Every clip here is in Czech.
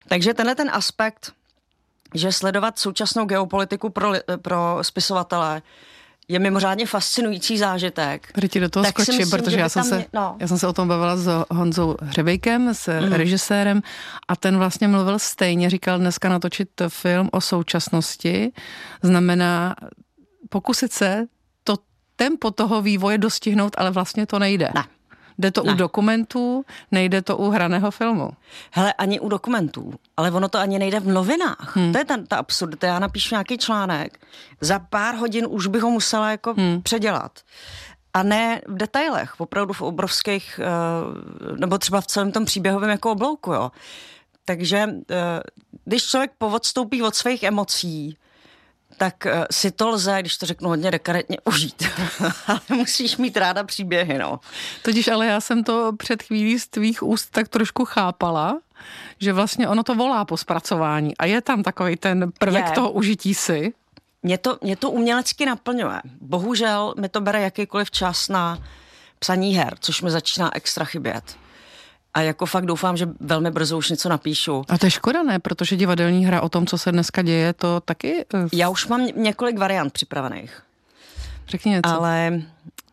Takže tenhle ten aspekt, že sledovat současnou geopolitiku pro spisovatele je mimořádně fascinující zážitek. Tady ti do toho skočím, protože já jsem se o tom bavila s Honzou Hřebejkem, s režisérem, a ten vlastně mluvil stejně, říkal, dneska natočit film o současnosti znamená pokusit se to tempo toho vývoje dostihnout, ale vlastně to nejde. Ne. Jde to u dokumentů, nejde to u hraného filmu. Hele, ani u dokumentů, ale ono to ani nejde v novinách. To je ta absurdita. Já napíšu nějaký článek, za pár hodin už bych ho musela jako předělat. A ne v detailech, opravdu v obrovských, nebo třeba v celém tom příběhovém jako oblouku, jo. Takže když člověk odstoupí od svých emocí, tak si to lze, když to řeknu hodně dekadentně, užít. Ale musíš mít ráda příběhy, no. Totiž ale já jsem to před chvílí z tvých úst tak trošku chápala, že vlastně ono to volá po zpracování a je tam takový ten prvek toho užití si. Mě to umělecky naplňuje. Bohužel mi to bere jakýkoliv čas na psaní her, což mi začíná extra chybět. A jako fakt doufám, že velmi brzo už něco napíšu. A to je škoda, ne? Protože divadelní hra o tom, co se dneska děje, to taky... Já už mám několik variant připravených. Řekni něco. Ale...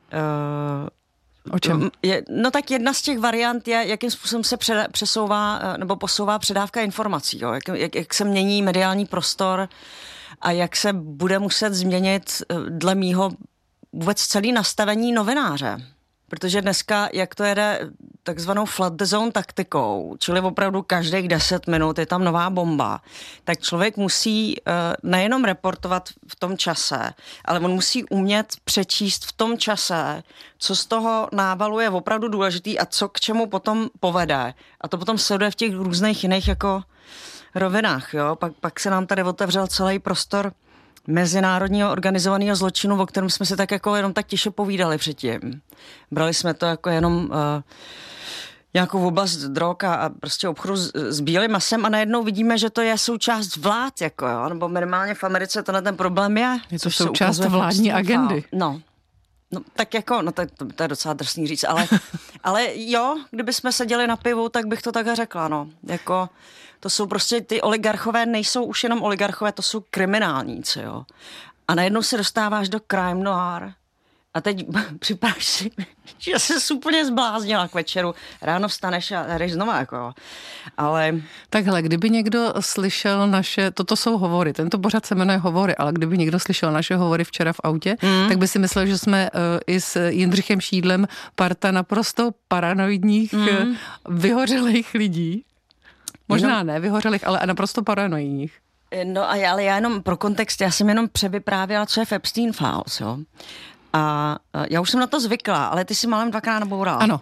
O čem? No tak jedna z těch variant je, jakým způsobem se přesouvá nebo posouvá předávka informací. Jo? Jak se mění mediální prostor a jak se bude muset změnit dle mýho vůbec celý nastavení novináře. Protože dneska, jak to jede takzvanou flood the zone taktikou, čili opravdu každých 10 minut je tam nová bomba, tak člověk musí nejenom reportovat v tom čase, ale on musí umět přečíst v tom čase, co z toho návalu je opravdu důležitý a co k čemu potom povede. A to potom sleduje v těch různých jiných jako rovinách. Jo? Pak se nám tady otevřel celý prostor mezinárodního organizovaného zločinu, o kterém jsme si tak jako jenom tak tiše povídali předtím. Brali jsme to jako jenom nějakou oblast drog a prostě obchodu s bílým masem a najednou vidíme, že to je součást vlád, jako jo, nebo minimálně v Americe tenhle ten problém je. Je to součást vládní agendy. No, tak jako, to je docela drsný říct, ale jo, kdyby jsme seděli na pivu, tak bych to takhle řekla, no, jako... To jsou prostě, ty oligarchové nejsou už jenom oligarchové, to jsou kriminálníci, jo. A najednou se dostáváš do crime noir a teď připadáš si, že jsi úplně zbláznila k večeru. Ráno vstaneš a jdeš znova, jako jo. Ale... Takhle, kdyby někdo slyšel toto jsou hovory, tento pořad se jmenuje Hovory, ale kdyby někdo slyšel naše hovory včera v autě, tak by si myslel, že jsme i s Jindřichem Šídlem parta naprosto paranoidních, vyhořelých lidí. Možná ne vyhořelých, ale naprosto paranoidních. No ale já jenom pro kontext, já jsem jenom převyprávěla, co je v Epstein Files, jo. A já už jsem na to zvykla, ale ty si málem dvakrát nabourala. Ano.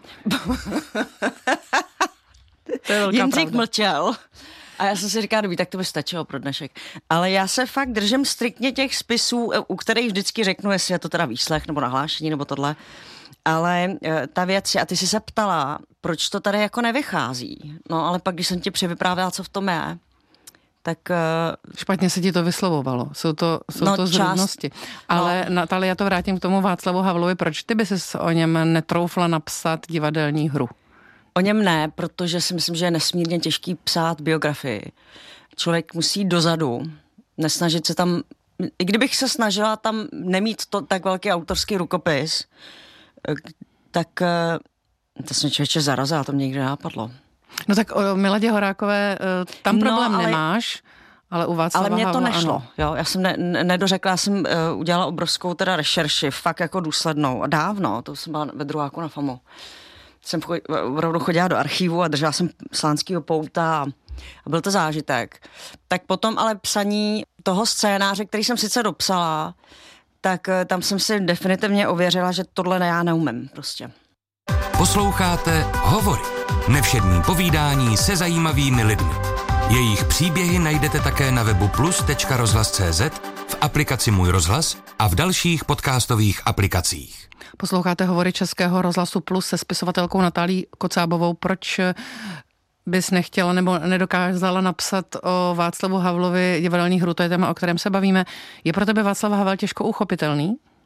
To je velká Jindřich pravda. mlčel. A já jsem si říkala, dobrý, tak to by stačilo pro dnešek. Ale já se fakt držím striktně těch spisů, u kterých vždycky řeknu, jestli je to teda výslech nebo nahlášení nebo tohle. Ale ta věc, a ty jsi se ptala, proč to tady jako nevychází. No ale pak, když jsem ti převyprávěla, co v tom je, tak... Špatně se ti to vyslovovalo. Jsou to zrůdnosti. Ale Natalie, já to vrátím k tomu Václavu Havlovi. Proč ty by ses o něm netroufla napsat divadelní hru? O něm ne, protože si myslím, že je nesmírně těžký psát biografii. Člověk musí dozadu, nesnažit se tam... I kdybych se snažila tam nemít to tak velký autorský rukopis, tak to jsem člověče zarazila, to mě nikdy nenapadlo. No tak o Miladě Horákové tam problém nemáš, ale u Václava Ale mě to Havla, nešlo, ano. jo, já jsem nedořekla, já jsem udělala obrovskou teda rešerši, fakt jako důslednou a dávno, to jsem byla ve druháku na FAMu. Jsem opravdu chodila do archivu a držela jsem Slánskýho pouta a byl to zážitek. Tak potom ale psaní toho scénáře, který jsem sice dopsala, tak tam jsem si definitivně ověřila, že tohle já neumím prostě. Posloucháte Hovory. Nevšední povídání se zajímavými lidmi. Jejich příběhy najdete také na webu plus.rozhlas.cz, v aplikaci Můj rozhlas a v dalších podcastových aplikacích. Posloucháte Hovory Českého rozhlasu Plus se spisovatelkou Natálí Kocábovou. Proč bys nechtěla nebo nedokázala napsat o Václavu Havlovi divadelní hru? To je téma, o kterém se bavíme. Je pro tebe Václav Havel těžko uchopitelný?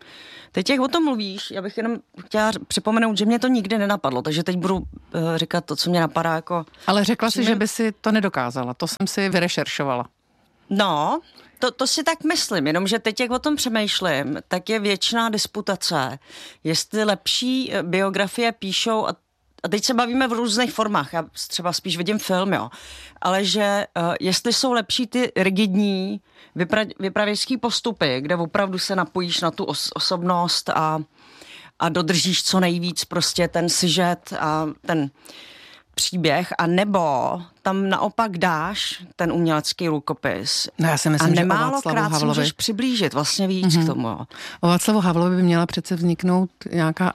Teď jak o tom mluvíš, já bych jenom chtěla připomenout, že mě to nikdy nenapadlo, takže teď budu říkat to, co mě napadá jako... Ale řekla si, že by si to nedokázala, to jsem si vyrešeršovala. No, to si tak myslím, jenomže teď, jak o tom přemýšlím, tak je věčná disputace, jestli lepší biografie píšou, a teď se bavíme v různých formách, já třeba spíš vidím film, jo, ale že jestli jsou lepší ty rigidní vypravěčský postupy, kde opravdu se napojíš na tu osobnost a dodržíš co nejvíc prostě ten sižet a ten příběh, a nebo tam naopak dáš ten umělecký rukopis. No já si myslím, a nemálokrát si můžeš přiblížit vlastně víc k tomu. O Václavu Havlovi by měla přece vzniknout nějaké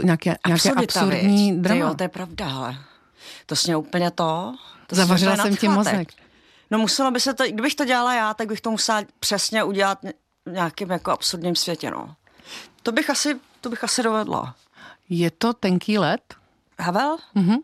absurdní drama. Jo, to je pravda, ale to jsi mě úplně to zavařila jsem ti mozek. No muselo by se to, kdybych to dělala já, tak bych to musela přesně udělat v nějakém jako absurdním světě, no. To bych asi dovedla. Je to tenký led? Havel?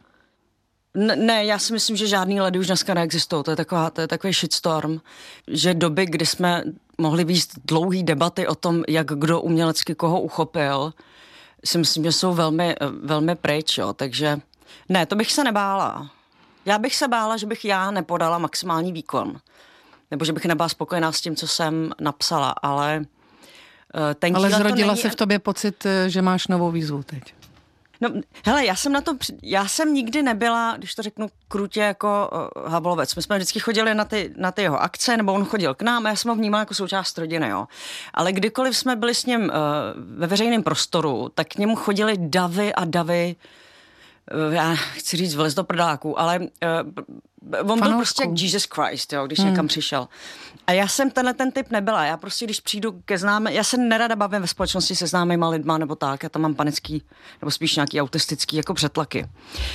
Ne, já si myslím, že žádný ledy už dneska neexistují. To je takový shitstorm, že doby, kdy jsme mohli vést dlouhý debaty o tom, jak kdo umělecky koho uchopil, si myslím, že jsou velmi, velmi pryč, jo. Takže ne, to bych se nebála. Já bych se bála, že bych já nepodala maximální výkon. Nebo že bych nebyla spokojená s tím, co jsem napsala, ale... Ale zrodila se v tobě pocit, že máš novou výzvu teď. No, hele, já jsem nikdy nebyla, když to řeknu krutě, jako Havlovec. My jsme vždycky chodili na ty jeho akce, nebo on chodil k nám a já jsem ho vnímala jako součást rodiny, jo. Ale kdykoliv jsme byli s ním ve veřejném prostoru, tak k němu chodili davy a davy, já chci říct vylez do prdáků, ale on byl prostě jak Jesus Christ, jo, když někam přišel. A já jsem ten typ nebyla. Já prostě, když přijdu ke známým, já se nerada bavím ve společnosti se známýma lidma nebo tak, já tam mám panický, nebo spíš nějaký autistický jako přetlaky.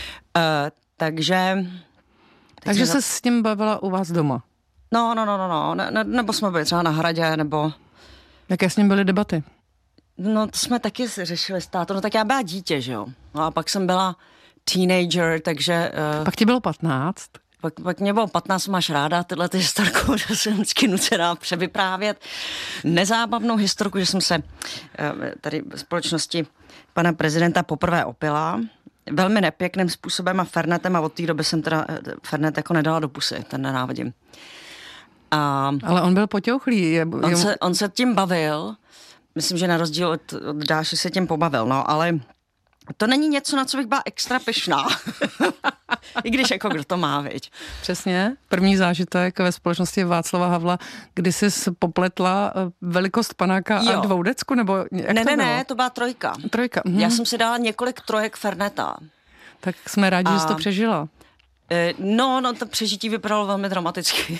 Takže se s ním bavila u vás doma? No. Nebo jsme byli třeba na hradě, nebo... Jaké s ním byly debaty? No, to jsme taky řešili s tátou. No tak já byla dítě, že jo. No a pak jsem byla teenager, takže... Pak ti bylo 15? Pak mě bylo 15, máš ráda tyhle ty historku, že jsem vždycky nucená převyprávět nezábavnou historku, že jsem se tady v společnosti pana prezidenta poprvé opila. Velmi nepěkným způsobem a fernetem a od té doby jsem teda fernet jako nedala do pusy, ten nenávidím. Ale on byl potěuchlý. On se tím bavil, myslím, že na rozdíl od Dáše se tím pobavil, no, ale to není něco, na co bych byla extra pyšná. I když jako kdo to má, viď. Přesně. První zážitek ve společnosti Václava Havla, kdy jsi popletla velikost panáka a dvoudecku, nebo jak Ne, to byla trojka. Trojka. Já jsem si dala několik trojek ferneta. Tak jsme rádi, že jsi to přežila. No, to přežití vypadalo velmi dramaticky.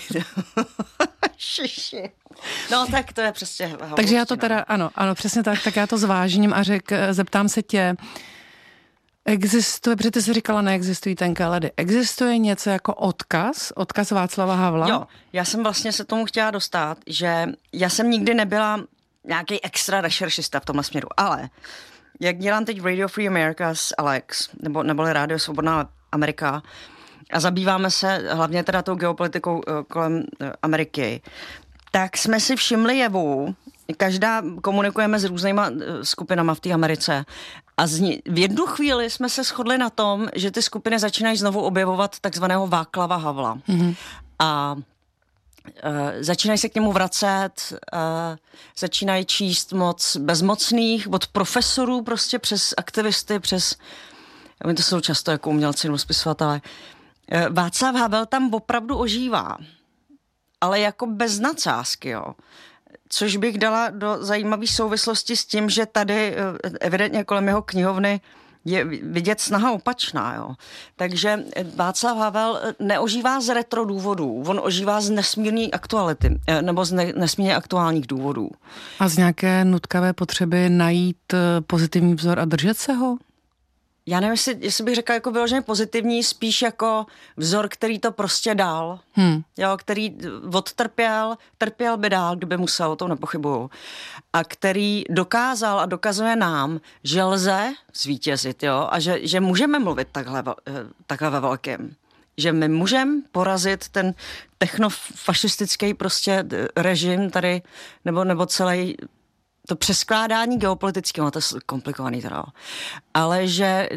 Šiši. No, tak to je přesně... Takže já to teda, ano, přesně tak já to zvážím a zeptám se tě, existuje, protože ty jsi říkala, neexistují tenké ledy. Existuje něco jako odkaz Václava Havla? Jo, já jsem vlastně se tomu chtěla dostat, že já jsem nikdy nebyla nějaký extra rešeršista v tomhle směru, ale jak dělám teď Radio Free America s Alex, nebo Radio Svobodná Amerika, a zabýváme se hlavně teda tou geopolitikou kolem Ameriky, tak jsme si všimli jevu, každá komunikujeme s různýma skupinama v té Americe a v jednu chvíli jsme se shodli na tom, že ty skupiny začínají znovu objevovat takzvaného Václava Havla. Mm-hmm. A začínají se k němu vracet, začínají číst moc bezmocných, od profesorů prostě přes aktivisty, oni to jsou často jako umělci nebo spisovatelé. Václav Havel tam opravdu ožívá, ale jako bez nadsázky, jo. Což bych dala do zajímavé souvislosti s tím, že tady evidentně kolem jeho knihovny je vidět snaha opačná, jo. Takže Václav Havel neožívá z retro důvodů, on ožívá z nesmírné aktuality, nebo z nesmírně aktuálních důvodů. A z nějaké nutkavé potřeby najít pozitivní vzor a držet se ho? Já nevím, jestli bych řekla jako vyloženě pozitivní, spíš jako vzor, který to prostě dal, jo, který trpěl by dál, kdyby musel, to nepochybuju, a který dokázal a dokazuje nám, že lze zvítězit, jo, a že můžeme mluvit takhle ve velkém. Že my můžeme porazit ten technofašistický prostě režim tady, nebo to přeskládání geopolitického, to je komplikovaný teda, ale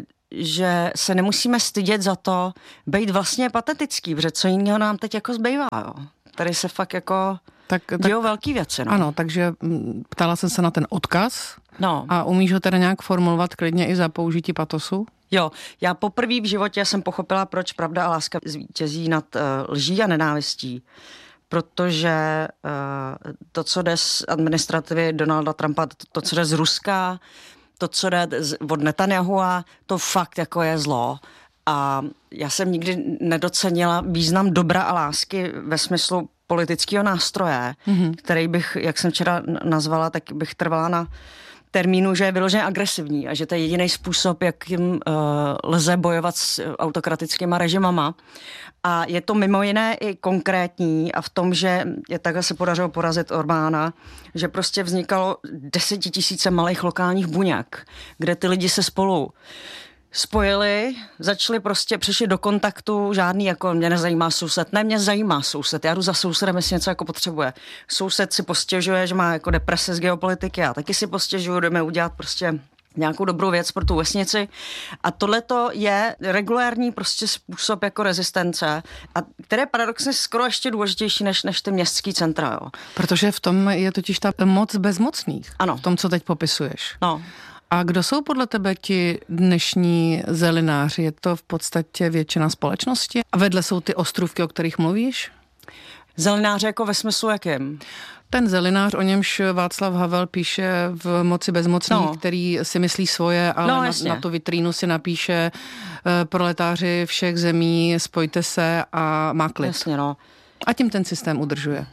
že se nemusíme stydět za to, být vlastně patetický, protože co jiného nám teď jako zbývá, jo. Tady se fakt jako dějou velký věci, no. Ano, takže ptala jsem se na ten odkaz. No. A umíš ho teda nějak formulovat klidně i za použití patosu? Jo, já poprvé v životě jsem pochopila, proč pravda a láska zvítězí nad lží a nenávistí. Protože to, co jde z administrativy Donalda Trumpa, to, co jde z Ruska, to, co jde od Netanyahua, to fakt jako je zlo. A já jsem nikdy nedocenila význam dobra a lásky ve smyslu politického nástroje, který bych, jak jsem včera nazvala, tak bych trvala na termínu, že je vyloženě agresivní a že to je jediný způsob, jakým lze bojovat s autokratickými režimama. A je to mimo jiné i konkrétní a v tom, že je takhle se podařilo porazit Orbána, že prostě vznikalo 10 000 malých lokálních buněk, kde ty lidi se spolu spojili, přišli do kontaktu, žádný jako mě nezajímá soused, ne, mě zajímá soused, já jdu za sousedem, jestli něco jako potřebuje. Soused si postěžuje, že má jako deprese z geopolitiky, já taky si postěžuju, jdeme udělat prostě nějakou dobrou věc pro tu vesnici a tohleto je regulérní prostě způsob jako rezistence, a které je paradoxně skoro ještě důležitější než ty městský centra. Jo. Protože v tom je totiž ta moc bezmocných. Ano. V tom, co teď popisuješ. No. A kdo jsou podle tebe ti dnešní zelináři? Je to v podstatě většina společnosti? A vedle jsou ty ostrůvky, o kterých mluvíš? Zelináři jako ve smyslu jakém? Ten zelinář, o němž Václav Havel píše v Moci bezmocných, který si myslí svoje, ale na tu vitrínu si napíše proletáři všech zemí, spojte se a má klid. Jasně, no. A tím ten systém udržuje.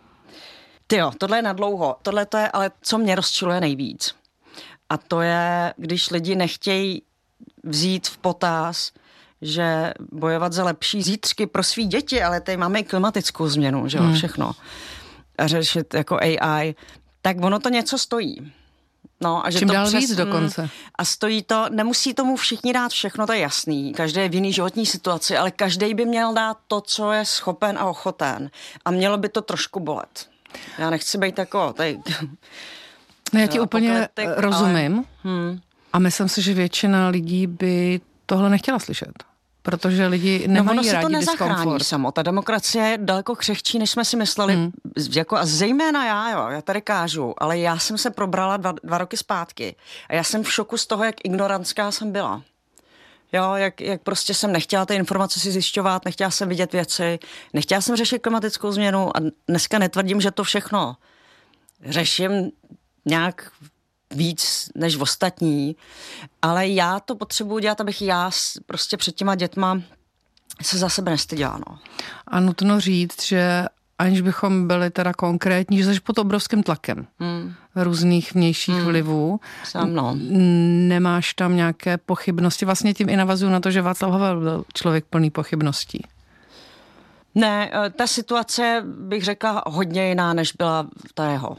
Tyjo, tohle je nadlouho. Tohle to je, ale co mě rozčiluje nejvíc. A to je, když lidi nechtějí vzít v potaz, že bojovat za lepší zítřky pro svý děti, ale tady máme i klimatickou změnu, že jo, všechno. A řešit jako AI, tak ono to něco stojí. No, a že čím to dál víc dokonce. A stojí to, nemusí tomu všichni dát všechno, to je jasný. Každý je v jiný životní situaci, ale každý by měl dát to, co je schopen a ochoten. A mělo by to trošku bolet. Já nechci být jako tady... No, já ti úplně rozumím. A myslím si, že většina lidí by tohle nechtěla slyšet. Protože lidi nemají rádi diskomfort. No ono se to nezachrání samo. Ta demokracie je daleko křehčí, než jsme si mysleli. Jako, a zejména já tady kážu, ale já jsem se probrala 2 roky zpátky. A já jsem v šoku z toho, jak ignorantská jsem byla. Jo, jak prostě jsem nechtěla ty informace si zjišťovat, nechtěla jsem vidět věci, nechtěla jsem řešit klimatickou změnu a dneska netvrdím, že to všechno řeším nějak víc než ostatní, ale já to potřebuji dělat, abych já prostě před těma dětma se za sebe nestyděla. No. A nutno říct, že aniž bychom byli teda konkrétní, že jsi pod obrovským tlakem různých vnějších vlivů. Nemáš tam nějaké pochybnosti? Vlastně tím i navazuju na to, že Václav Havel byl člověk plný pochybností. Ne, ta situace bych řekla hodně jiná, než byla ta jeho.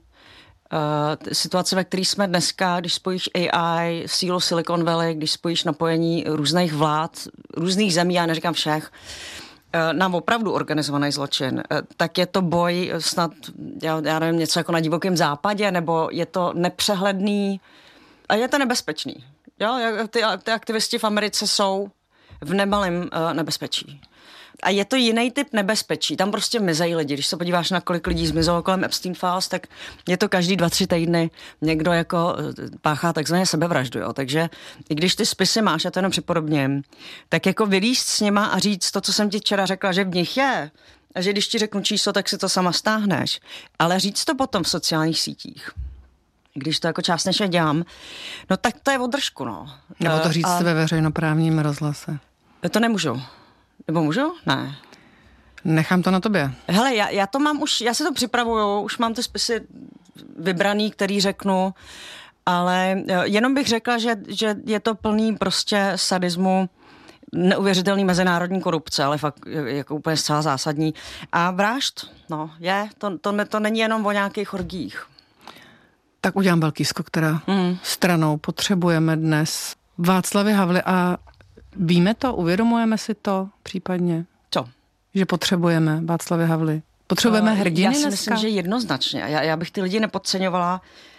Situace, ve které jsme dneska, když spojíš AI, sílu Silicon Valley, když spojíš napojení různých vlád, různých zemí, já neříkám všech, na opravdu organizovaný zločin, tak je to boj snad, já nevím, něco jako na divokém západě, nebo je to nepřehledný a je to nebezpečný. Jo? Ty aktivisti v Americe jsou v nemalém nebezpečí. A je to jiný typ nebezpečí. Tam prostě mizejí lidi. Když se podíváš na kolik lidí zmizelo kolem Epstein Files, tak je to každý 2-3 týdny někdo jako páchá takzvané sebevraždu. Jo. Takže i když ty spisy máš, já to jenom připodobním, tak jako vylízt s nima a říct to, co jsem ti včera řekla, že v nich je, a že když ti řeknu číslo, tak si to sama stáhneš. Ale říct to potom v sociálních sítích. Když to jako částečně dělám, no tak to je o držku, no. Nebo to říct ve veřejnoprávním rozhlase. To nemůžu. Nebo můžu? Ne. Nechám to na tobě. Hele, já to mám už, já si to připravuju, už mám ty spisy vybraný, který řeknu, ale jenom bych řekla, že je to plný prostě sadismu, neuvěřitelný mezinárodní korupce, ale fakt jako úplně zcela zásadní. A vražd, no, to není jenom o nějakých orgích. Tak udělám velký skok teda stranou. Potřebujeme dnes Václavy Havly a víme to, uvědomujeme si to případně? Co? Že potřebujeme Václavy Havly. Potřebujeme hrdiny dneska? Já si myslím, že jednoznačně. Já bych ty lidi nepodceňovala.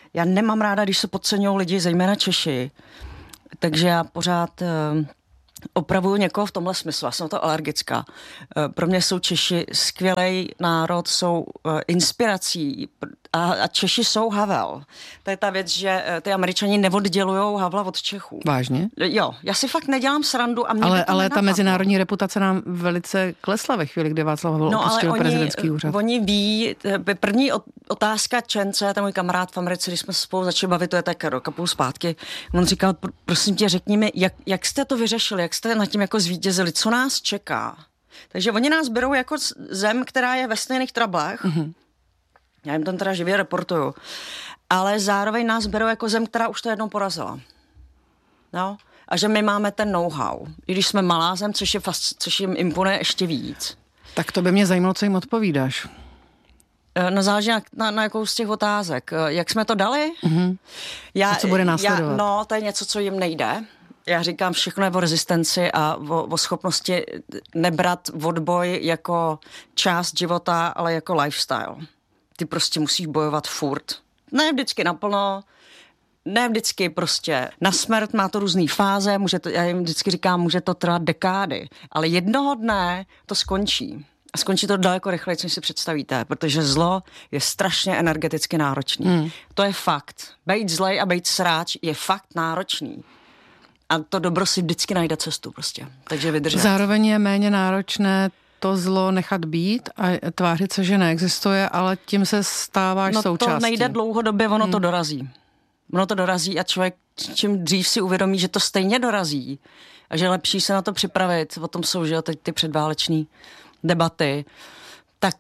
Já nemám ráda, když se podceňují lidi, zejména Češi. Takže já pořád opravuju někoho v tomhle smyslu. Já jsem na to alergická. Pro mě jsou Češi skvělý národ, jsou inspirací a Češi jsou Havel. To je ta věc, že ty Američani neoddělujou Havla od Čechů. Vážně? Jo, já si fakt nedělám srandu. A ale ta mezinárodní reputace nám velice klesla ve chvíli, kdy Václav Havel opustil prezidentský úřad. Oni ví, první otázka Čence, ten můj kamarád v Americe, když jsme spolu začali bavit, to je tak rok a půl zpátky, on říkal, prosím tě, řekni mi, jak jste to vyřešili, jak jste nad tím jako zvítězili, co nás čeká. Takže oni nás berou jako zem, která je ve stejných trablech. Mm-hmm. Já jim tam teda živě reportuju. Ale zároveň nás berou jako zem, která už to jednou porazila. No? A že my máme ten know-how. I když jsme malá zem, což jim imponuje ještě víc. Tak to by mě zajímalo, co jim odpovídáš. No záleží na jakou z těch otázek. Jak jsme to dali? Mm-hmm. A co bude následovat? No, to je něco, co jim nejde. Já říkám, všechno je o rezistenci a o schopnosti nebrat odboj jako část života, ale jako lifestyle. Ty prostě musíš bojovat furt. Ne vždycky naplno, ne vždycky prostě na smrt, má to různý fáze, já jim vždycky říkám, může to trvat dekády, ale jednoho dne to skončí. A skončí to daleko rychleji, než si představíte, protože zlo je strašně energeticky náročný. To je fakt. Bejt zlej a bejt sráč je fakt náročný. A to dobro si vždycky najde cestu prostě. Takže vydržet. Zároveň je méně náročné to zlo nechat být a tvářit se, že neexistuje, ale tím se stáváš součástí. No to nejde dlouhodobě, ono to dorazí. Ono to dorazí a člověk čím dřív si uvědomí, že to stejně dorazí a že je lepší se na to připravit. O tom jsou, že jo, teď ty předváleční debaty. Tak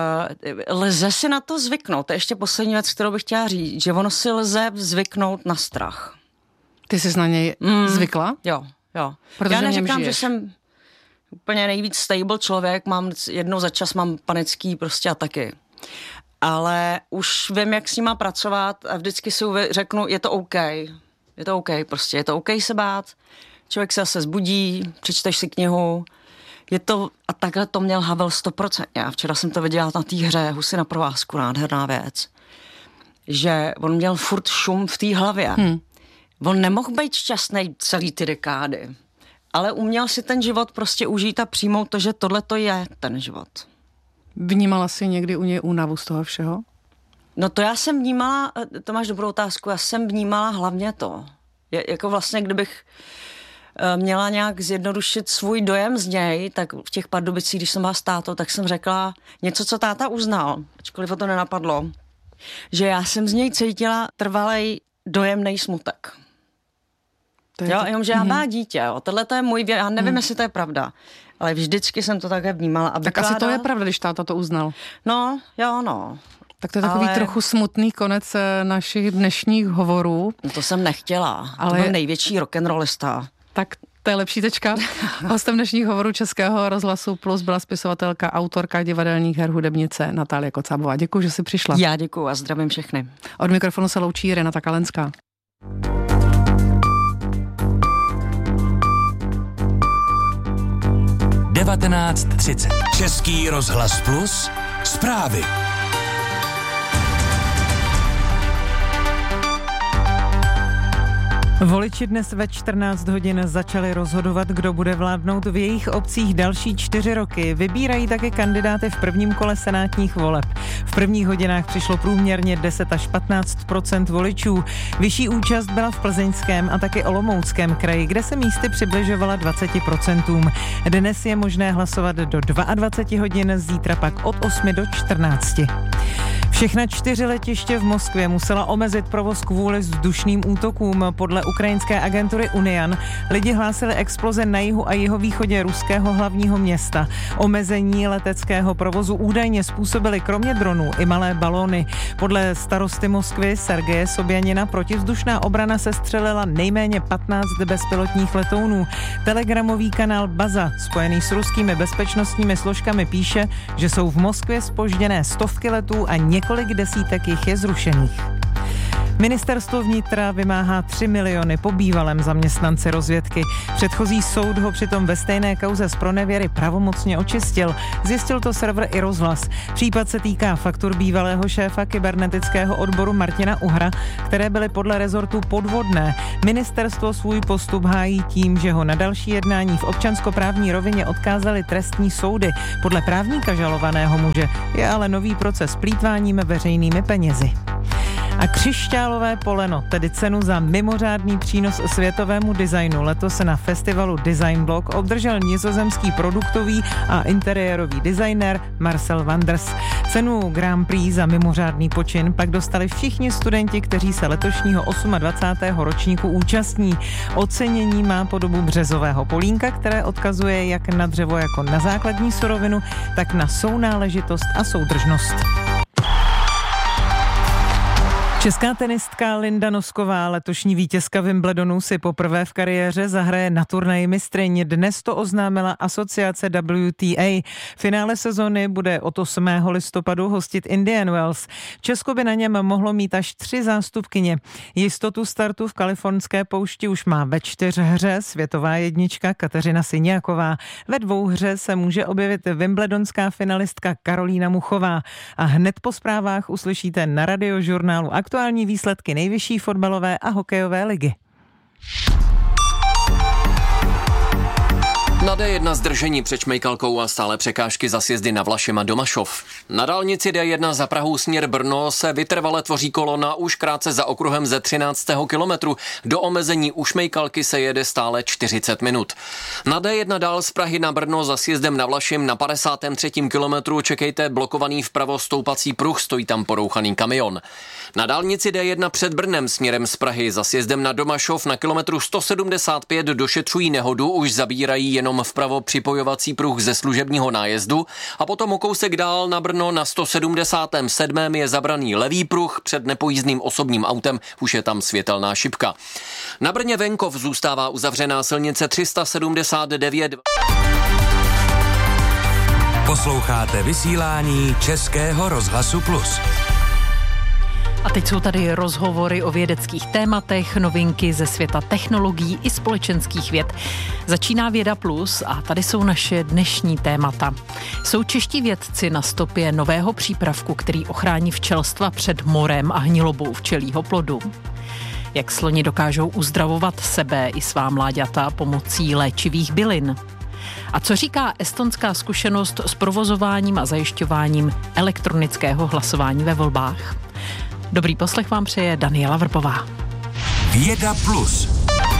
lze si na to zvyknout. To je ještě poslední věc, kterou bych chtěla říct, že ono si lze zvyknout na strach. Ty jsi na něj zvykla? Jo. Protože já neříkám, že jsem úplně nejvíc stable člověk, jednou za čas mám panický prostě ataky. Ale už vím, jak s nima pracovat a vždycky si řeknu, je to OK. Je to OK prostě, je to OK se bát. Člověk se zase zbudí, přečteš si knihu. Je to, a takhle to měl Havel 100%. Já včera jsem to viděla na té hře Husy na provázku, nádherná věc. Že on měl furt šum v té hlavě. On nemohl být šťastný celý ty dekády. Ale uměl si ten život prostě užít a přijmout to, že tohle to je ten život. Vnímala jsi někdy u něj únavu z toho všeho? No to já jsem vnímala, to máš dobrou otázku, já jsem vnímala hlavně to. Jako vlastně, kdybych měla nějak zjednodušit svůj dojem z něj, tak v těch Pardubicích, když jsem byla s tátou, tak jsem řekla něco, co táta uznal, ačkoliv to nenapadlo, že já jsem z něj cítila trvalej dojemnej smutek. Jo, jenomže já má dítě, jo. Tohle to je můj věc, já nevím, jestli to je pravda, ale vždycky jsem to také vnímala. A tak asi to je pravda, když táta to uznal. No, jo, no. Tak to je takový trochu smutný konec našich dnešních hovorů. No to jsem nechtěla, ale to byl největší rock'n'rollista. Tak to je lepší tečka. Hostem dnešních hovorů Českého rozhlasu Plus byla spisovatelka, autorka divadelních her, hudebnice Natálie Kocábová. Děkuji, že jsi přišla. Já děkuji a zdravím všechny. Od mikrofonu se loučí Renata Kalenská. Český rozhlas Plus, zprávy. Voliči dnes ve 14 hodin začali rozhodovat, kdo bude vládnout v jejich obcích další 4 roky. Vybírají také kandidáty v prvním kole senátních voleb. V prvních hodinách přišlo průměrně 10 až 15% voličů. Vyšší účast byla v Plzeňském a také Olomouckém kraji, kde se místy přibližovala 20%. Dnes je možné hlasovat do 22 hodin, zítra pak od 8 do 14. Všechna 4 letiště v Moskvě musela omezit provoz kvůli vzdušným útokům. Podle ukrajinské agentury Unian lidi hlásili exploze na jihu a jihovýchodě ruského hlavního města. Omezení leteckého provozu údajně způsobily kromě dronů i malé balóny. Podle starosty Moskvy Sergeje Sobjanina protivzdušná obrana sestřelila nejméně 15 bezpilotních letounů. Telegramový kanál Baza, spojený s ruskými bezpečnostními složkami, píše, že jsou v Moskvě zpožděné stovky letů a několik desítek jich je zrušených. Ministerstvo vnitra vymáhá 3 miliony po bývalém zaměstnanci rozvědky. Předchozí soud ho přitom ve stejné kauze z pronevěry pravomocně očistil. Zjistil to server iRozhlas. Případ se týká faktur bývalého šéfa kybernetického odboru Martina Uhra, které byly podle rezortu podvodné. Ministerstvo svůj postup hájí tím, že ho na další jednání v občanskoprávní rovině odkázaly trestní soudy. Podle právníka žalovaného muže je ale nový proces plýtváním veřejnými penězi. A křišťálové poleno, tedy cenu za mimořádný přínos světovému designu, letos se na festivalu Design Blog obdržel nizozemský produktový a interiérový designér Marcel Wanders. Cenu Grand Prix za mimořádný počin pak dostali všichni studenti, kteří se letošního 28. ročníku účastní. Ocenění má podobu březového polínka, které odkazuje jak na dřevo jako na základní surovinu, tak na sounáležitost a soudržnost. Česká tenistka Linda Nosková, letošní vítězka Wimbledonu, si poprvé v kariéře zahraje na turnaji mistryň. Dnes to oznámila asociace WTA. Finále sezony bude od 8. listopadu hostit Indian Wells. Česko by na něm mohlo mít až 3 zástupkyně. Jistotu startu v kalifornské poušti už má ve 4 hře světová jednička Kateřina Syniaková. Ve 2 hře se může objevit wimbledonská finalistka Karolína Muchová. A hned po zprávách uslyšíte na Radiožurnálu aktuální výsledky nejvyšší fotbalové a hokejové ligy. Na D1 zdržení před Šmejkalkou a stále překážky za sjezdy na Vlašim a Domašov. Na dálnici D1 za Prahou směr Brno se vytrvale tvoří kolona už krátce za okruhem ze 13. kilometru. Do omezení u Šmejkalky se jede stále 40 minut. Na D1 dál z Prahy na Brno za sjezdem na Vlašim na 53. kilometru čekejte blokovaný vpravo stoupací pruh, stojí tam porouchaný kamion. Na dálnici D1 před Brnem směrem z Prahy za sjezdem na Domašov na kilometru 175 došetřují nehodu, už zabírají jenom vpravo připojovací pruh ze služebního nájezdu a potom o kousek dál na Brno na 177. je zabraný levý pruh, před nepojízdným osobním autem už je tam světelná šipka. Na Brně venkov zůstává uzavřená silnice 379. Posloucháte vysílání Českého rozhlasu Plus. A teď jsou tady rozhovory o vědeckých tématech, novinky ze světa technologií i společenských věd. Začíná Věda Plus a tady jsou naše dnešní témata. Jsou čeští vědci na stopě nového přípravku, který ochrání včelstva před morem a hnilobou včelího plodu. Jak sloni dokážou uzdravovat sebe i svá mláďata pomocí léčivých bylin. A co říká estonská zkušenost s provozováním a zajišťováním elektronického hlasování ve volbách? Dobrý poslech vám přeje Daniela Vrpová. Věda Plus.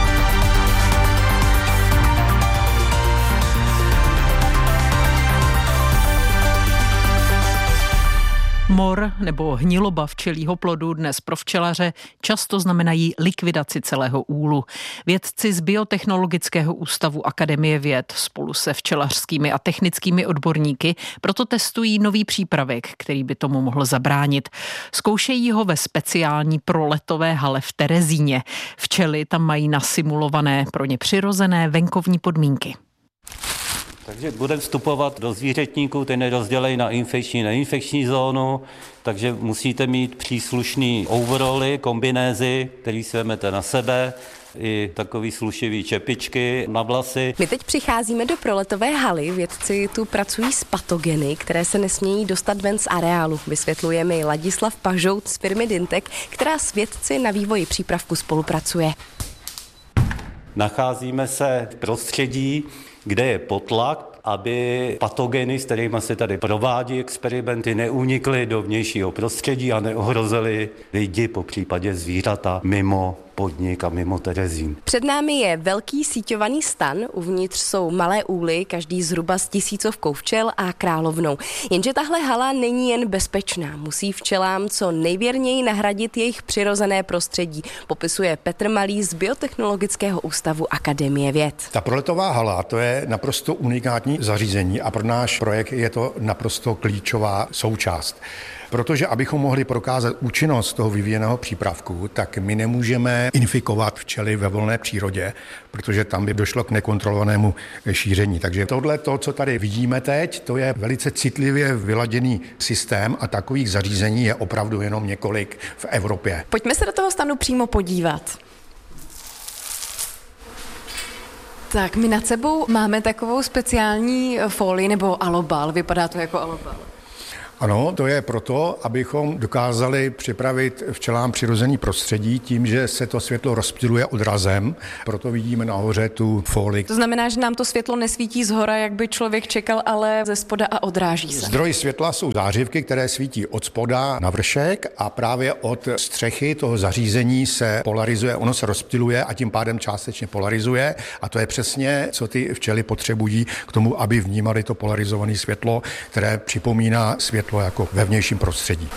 Mor nebo hniloba včelího plodu dnes pro včelaře často znamenají likvidaci celého úlu. Vědci z Biotechnologického ústavu Akademie věd spolu se včelařskými a technickými odborníky proto testují nový přípravek, který by tomu mohl zabránit. Zkoušejí ho ve speciální proletové hale v Terezíně. Včely tam mají nasimulované pro ně přirozené venkovní podmínky. Takže budeme vstupovat do zvířetníků, ten je rozdělený na infekční a neinfekční zónu, takže musíte mít příslušný overally, kombinézy, který si vezmete na sebe, i takový slušivý čepičky na vlasy. My teď přicházíme do proletové haly, vědci tu pracují s patogeny, které se nesmějí dostat ven z areálu. Vysvětluje mi Ladislav Pažout z firmy Dyntek, která s vědci na vývoji přípravku spolupracuje. Nacházíme se v prostředí, kde je potlak, aby patogeny, s kterými se tady provádí experimenty, neunikly do vnějšího prostředí a neohrozily lidi, popřípadě zvířata mimo podnik a mimo Terezín. Před námi je velký síťovaný stan, uvnitř jsou malé úly, každý zhruba s 1000 včel a královnou. Jenže tahle hala není jen bezpečná, musí včelám co nejvěrněji nahradit jejich přirozené prostředí, popisuje Petr Malý z Biotechnologického ústavu Akademie věd. Ta proletová hala, to je naprosto unikátní zařízení a pro náš projekt je to naprosto klíčová součást. Protože abychom mohli prokázat účinnost toho vyvíjeného přípravku, tak my nemůžeme infikovat včely ve volné přírodě, protože tam by došlo k nekontrolovanému šíření. Takže tohle, to, co tady vidíme teď, to je velice citlivě vyladěný systém a takových zařízení je opravdu jenom několik v Evropě. Pojďme se do toho stanu přímo podívat. Tak, my nad sebou máme takovou speciální folii nebo alobal, vypadá to jako alobal. Ano, to je proto, abychom dokázali připravit včelám přirozený prostředí tím, že se to světlo rozptyluje odrazem, proto vidíme nahoře tu folii. To znamená, že nám to světlo nesvítí zhora, jak by člověk čekal, ale ze spoda a odráží se. Zdroj světla jsou zářivky, které svítí od spoda na vršek a právě od střechy toho zařízení se polarizuje, ono se rozptyluje a tím pádem částečně polarizuje a to je přesně, co ty včely potřebují k tomu, aby vnímali to polarizované světlo, které připomíná světlo jako ve vnějším prostředí.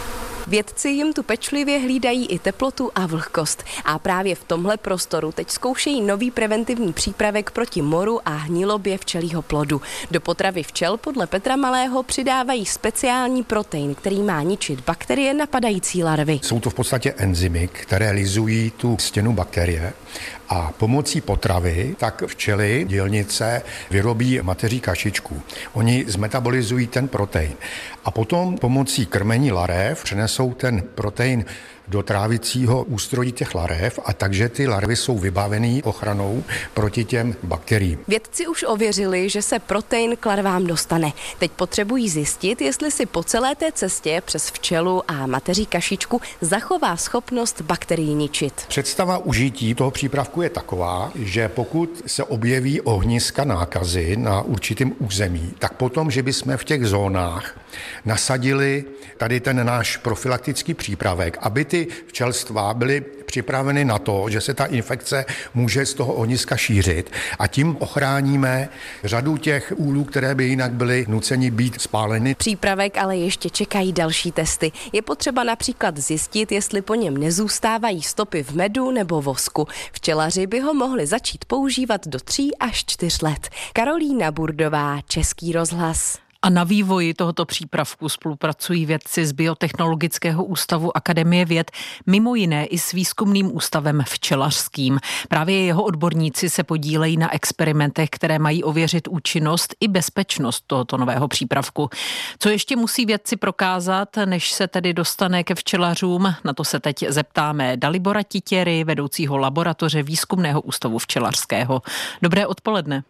Vědci jim tu pečlivě hlídají i teplotu a vlhkost. A právě v tomhle prostoru teď zkoušejí nový preventivní přípravek proti moru a hnilobě včelího plodu. Do potravy včel podle Petra Malého přidávají speciální protein, který má ničit bakterie napadající larvy. Jsou to v podstatě enzymy, které lizují tu stěnu bakterie a pomocí potravy tak včely, dělnice, vyrobí mateří kašičku. Oni zmetabolizují ten protein a potom pomocí krmení larev přenesou ten protein do trávicího ústrojí těch larev a takže ty larvy jsou vybavený ochranou proti těm bakteriím. Vědci už ověřili, že se protein k larvám dostane. Teď potřebují zjistit, jestli si po celé té cestě přes včelu a mateří kašičku zachová schopnost bakterií ničit. Představa užití toho přípravku je taková, že pokud se objeví ohniska nákazy na určitém území, tak potom, že bychom v těch zónách nasadili tady ten náš profylaktický přípravek, aby ty včelstva byly připraveny na to, že se ta infekce může z toho ohniska šířit a tím ochráníme řadu těch úlů, které by jinak byly nuceni být spáleny. Přípravek ale ještě čekají další testy. Je potřeba například zjistit, jestli po něm nezůstávají stopy v medu nebo vosku. Včelaři by ho mohli začít používat do 3 až 4 let. Karolína Burdová, Český rozhlas. A na vývoji tohoto přípravku spolupracují vědci z Biotechnologického ústavu Akademie věd, mimo jiné i s výzkumným ústavem včelařským. Právě jeho odborníci se podílejí na experimentech, které mají ověřit účinnost i bezpečnost tohoto nového přípravku. Co ještě musí vědci prokázat, než se tedy dostane ke včelařům? Na to se teď zeptáme Dalibora Titěry, vedoucího laboratoře Výzkumného ústavu včelařského. Dobré odpoledne.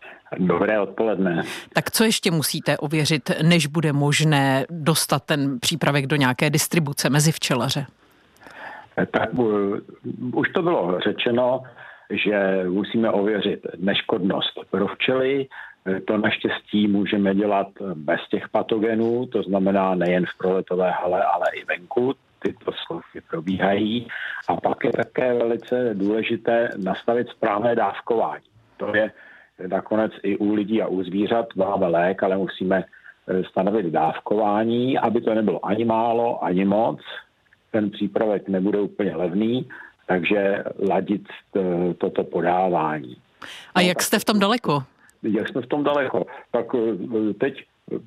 Dobré odpoledne. Tak co ještě musíte ověřit, než bude možné dostat ten přípravek do nějaké distribuce mezi včelaře? Tak už to bylo řečeno, že musíme ověřit neškodnost pro včely. To naštěstí můžeme dělat bez těch patogenů, to znamená nejen v proletové hale, ale i venku. Tyto zkoušky probíhají. A pak je také velice důležité nastavit správné dávkování. To je nakonec i u lidí a u zvířat máme lék, ale musíme stanovit dávkování, aby to nebylo ani málo, ani moc. Ten přípravek nebude úplně levný, takže ladit toto podávání. A jak jste v tom daleko? Jak jsme v tom daleko? Tak teď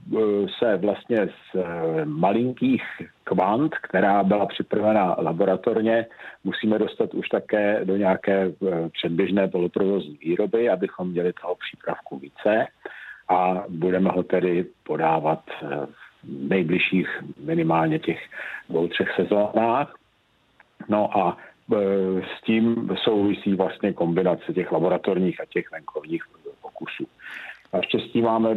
se vlastně z malinkých kvant, která byla připravena laboratorně, musíme dostat už také do nějaké předběžné poloprovozní výroby, abychom měli toho přípravku více a budeme ho tedy podávat v nejbližších minimálně těch 2-3 sezónách. No a s tím souvisí vlastně kombinace těch laboratorních a těch venkovních pokusů. Naštěstí máme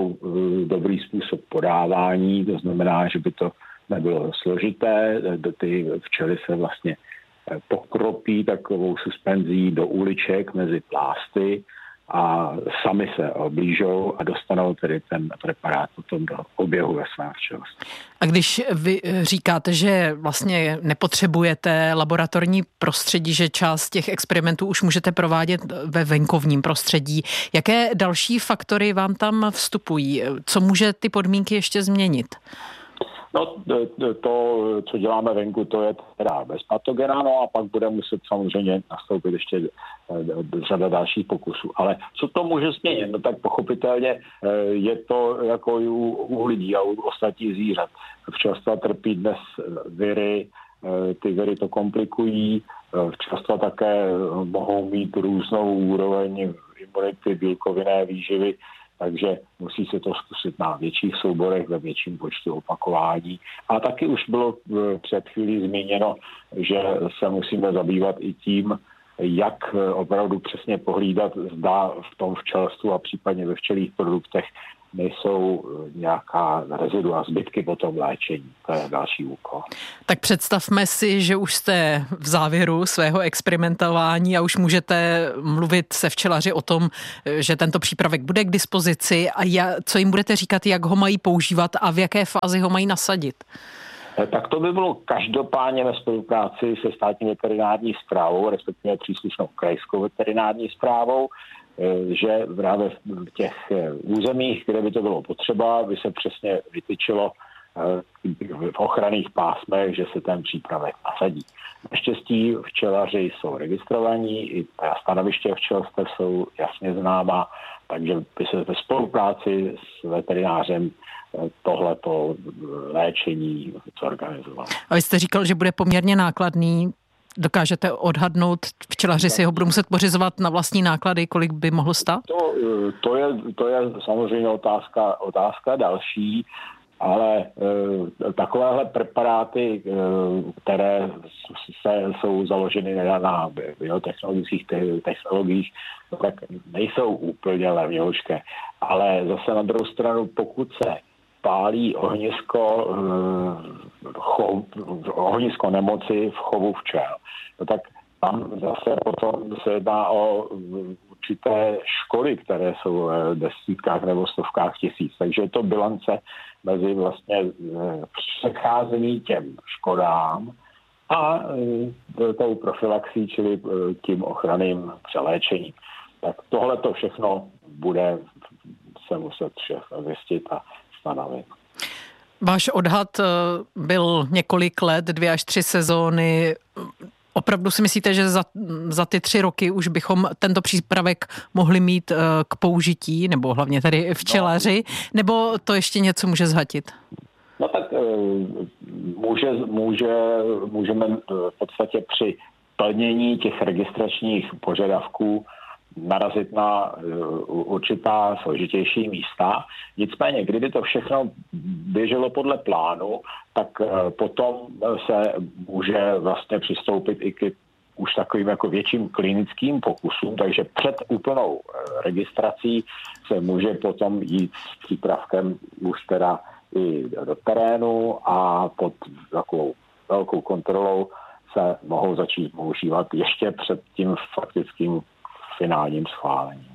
dobrý způsob podávání, to znamená, že by to nebylo složité. Ty včely se vlastně pokropí takovou suspenzí do uliček mezi plásty a sami se oblížou a dostanou tedy ten preparát potom do oběhu ve svém včelství. A když vy říkáte, že vlastně nepotřebujete laboratorní prostředí, že část těch experimentů už můžete provádět ve venkovním prostředí, jaké další faktory vám tam vstupují? Co může ty podmínky ještě změnit? No to, co děláme venku, to je teda bez patogena, no a pak bude muset samozřejmě nastoupit ještě řada dalších pokusů. Ale co to může změnit? No tak pochopitelně je to jako i u lidí a u ostatních zvířat. Včelstva trpí dnes viry, ty viry to komplikují, včelstva také mohou mít různou úroveň imunity, bílkovinné výživy, takže musí se to zkusit na větších souborech, ve větším počtu opakování. A taky už bylo před chvílí zmíněno, že se musíme zabývat i tím, jak opravdu přesně pohlídat, zda v tom včelstvu a případně ve včelích produktech nejsou nějaká rezidua, zbytky po tom léčení. To je další úkol. Tak představme si, že už jste v závěru svého experimentování a už můžete mluvit se včelaři o tom, že tento přípravek bude k dispozici a co jim budete říkat, jak ho mají používat a v jaké fázi ho mají nasadit. Tak to by bylo každopádně ve spolupráci se státní veterinární správou, respektive příslušnou krajskou veterinární správou, že právě v těch územích, kde by to bylo potřeba, by se přesně vytyčilo v ochranných pásmech, že se ten přípravek nasadí. Naštěstí včelaři jsou registrovaní, i stanoviště včelstev jsou jasně známa, takže by se ve spolupráci s veterinářem tohleto léčení zorganizovalo. A vy jste říkal, že bude poměrně nákladný. Dokážete odhadnout, včelaři si ho budou muset pořizovat na vlastní náklady, kolik by mohlo stát? To je samozřejmě otázka další, ale takovéhle preparáty, které jsou založeny na biotechnologických technologiích, tak nejsou úplně levňoučké. Ale zase na druhou stranu, pokud se pálí ohnisko nemoci v chovu včel, no tak tam zase potom se jedná o určité škody, které jsou v desítkách nebo stovkách tisíc. Takže je to bilance mezi vlastně předcházení těm škodám a tou profilaxí, čili tím ochranným přeléčením. Tak tohle to všechno bude se muset všechno zjistit a stanovit. Váš odhad byl několik let, 2 až 3 sezóny. Opravdu si myslíte, že za ty 3 roky už bychom tento přípravek mohli mít k použití, nebo hlavně tady včelaři, nebo to ještě něco může zhatit? No tak můžeme v podstatě při plnění těch registračních požadavků narazit na určitá složitější místa. Nicméně, kdyby to všechno běželo podle plánu, tak potom se může vlastně přistoupit i k už takovým jako větším klinickým pokusům, takže před úplnou registrací se může potom jít s přípravkem už teda i do terénu a pod takovou velkou kontrolou se mohou začít používat ještě před tím faktickým finálním schválením.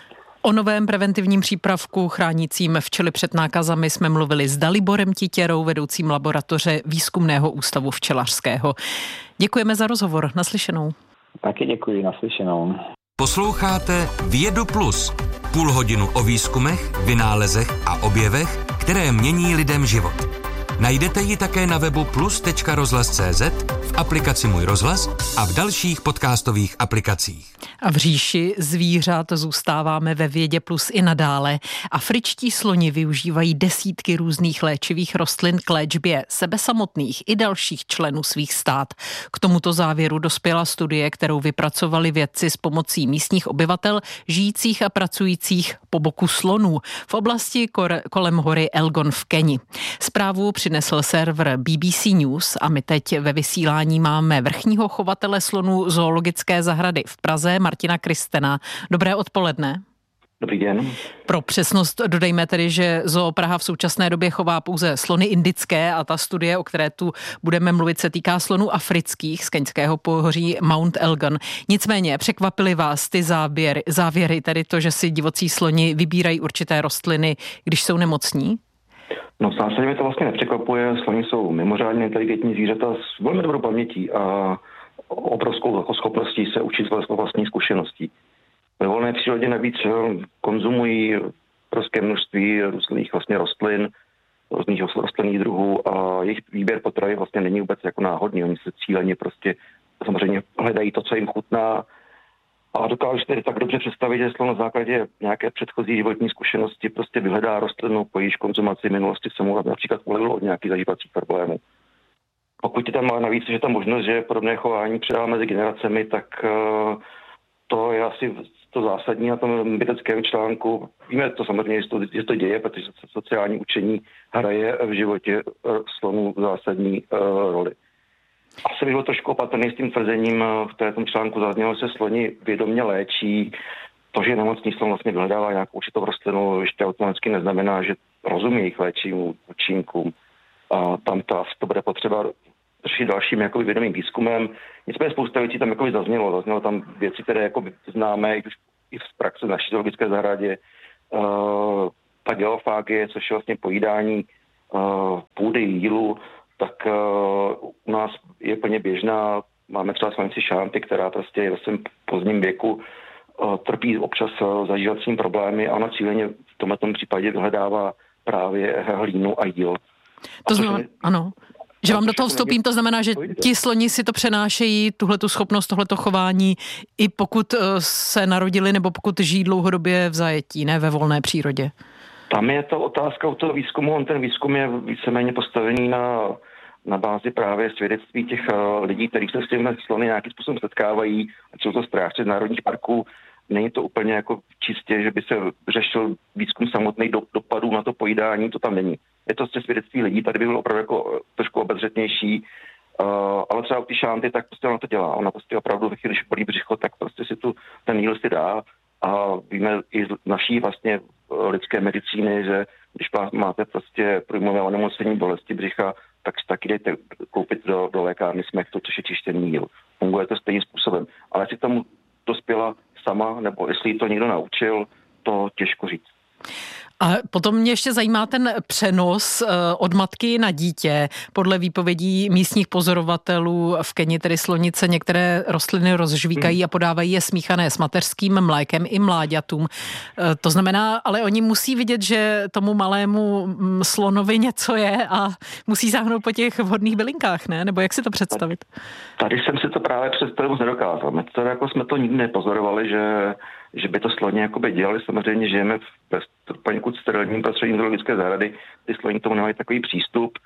O novém preventivním přípravku chránícím včely před nákazami jsme mluvili s Daliborem Titěrou, vedoucím laboratoře Výzkumného ústavu včelařského. Děkujeme za rozhovor. Naslyšenou. Taky děkuji, naslyšenou. Posloucháte Vědu Plus. Půl hodinu o výzkumech, vynálezech a objevech, které mění lidem život. Najdete ji také na webu plus.rozhlas.cz, v aplikaci Můj rozhlas a v dalších podcastových aplikacích. A v říši zvířat zůstáváme ve Vědě Plus i nadále. Afričtí sloni využívají desítky různých léčivých rostlin k léčbě sebe samotných i dalších členů svých stád. K tomuto závěru dospěla studie, kterou vypracovali vědci s pomocí místních obyvatel žijících a pracujících po boku slonů v oblasti kolem hory Elgon v Keni. Zprávu přinesl server BBC News a my teď ve vysílání máme vrchního chovatele slonů zoologické zahrady v Praze, Martina Kristena. Dobré odpoledne. Dobrý den. Pro přesnost dodejme tedy, že Zoo Praha v současné době chová pouze slony indické a ta studie, o které tu budeme mluvit, se týká slonů afrických z keňského pohoří Mount Elgon. Nicméně překvapily vás ty závěry, tedy to, že si divocí sloni vybírají určité rostliny, když jsou nemocní? No v zásadě mě to vlastně nepřekvapuje. Sloni jsou mimořádně inteligentní zvířata s velmi dobrou pamětí a obrovskou schopností se učit z vlastní zkušeností. Ve volné přírodě navíc konzumují obrovské množství různých vlastně rostlin, různých rostlinných druhů a jejich výběr potravy vlastně není vůbec jako náhodný. Oni se cíleně prostě samozřejmě hledají to, co jim chutná. A dokážu si tedy tak dobře představit, že slon na základě nějaké předchozí životní zkušenosti prostě vyhledá rostlinu, po jejíž konzumaci minulosti se mu například ulevilo od nějakých zažívacích problémů. Pokud je tam navíc, že ta možnost, že podobné chování předá mezi generacemi, tak to je asi to zásadní na tom vědeckém článku. Víme to samozřejmě, že to děje, protože sociální učení hraje v životě slonů zásadní roli. Asi bych byl trošku opatrný s tím tvrzením, v tom článku zaznělo, že se sloni vědomě léčí. To, že nemocný slon vlastně vyhledává nějakou určitou rostlinu, ještě automaticky neznamená, že rozumí jejich léčivým účinkům. A tam to bude potřeba řešit dalším jakoby vědomým výzkumem. Nicméně spousta věcí tam jakoby zaznělo tam věci, které jakoby známe i v praxi v naší zoologické zahradě. Ta geofágie, což je vlastně pojídání půdy, jílu, tak u nás je plně běžná. Máme třeba slanici šánty, která prostě ve svém pozdním věku trpí občas zažívacími problémy a ona cíleně v tomto případě vyhledává právě hlínu a jíl. To znamená, ano. Že vám do toho vstoupím, to znamená, že ti sloni si to přenášejí, tuhletu schopnost, tohleto chování, i pokud se narodili nebo pokud žijí dlouhodobě v zajetí, ne ve volné přírodě. Tam je to otázka u toho výzkumu, ten výzkum je víceméně postavený na bázi právě svědectví těch lidí, kteří se s těmi slony nějakým způsobem setkávají, ať jsou to strážci z národních parků. Není to úplně jako čistě, že by se řešil výzkum samotných dopadů na to pojídání, to tam není. Je to svědectví lidí, tady by bylo opravdu jako trošku obezřetnější, ale třeba u ty šánty, tak prostě ona to dělá. Ona prostě opravdu, když bolí břicho, tak prostě si ten jíl si dá a víme i z naší vlastně lidské medicíny, že když máte prostě průjmové onemocnění bolesti břicha, tak jdete koupit do lékárny smektu, což je čištěný jíl. Funguje to stejným způsobem. Ale jestli tomu dospěla sama, nebo jestli jí to někdo naučil, to těžko říct. A potom mě ještě zajímá ten přenos od matky na dítě. Podle výpovědí místních pozorovatelů v Keni, tedy slonice, některé rostliny rozžvíkají a podávají je smíchané s mateřským mlékem i mláďatům. To znamená, ale oni musí vidět, že tomu malému slonovi něco je a musí sáhnout po těch vhodných bylinkách, ne? Nebo jak si to představit? Tady jsem si to právě představit nedokázal. My to, jako jsme to nikdy nepozorovali, že by to sloni jakoby dělali. Samozřejmě žijeme v poněkud sterilním prostředí zoologické zahrady, ty sloni k tomu nemají takový přístup.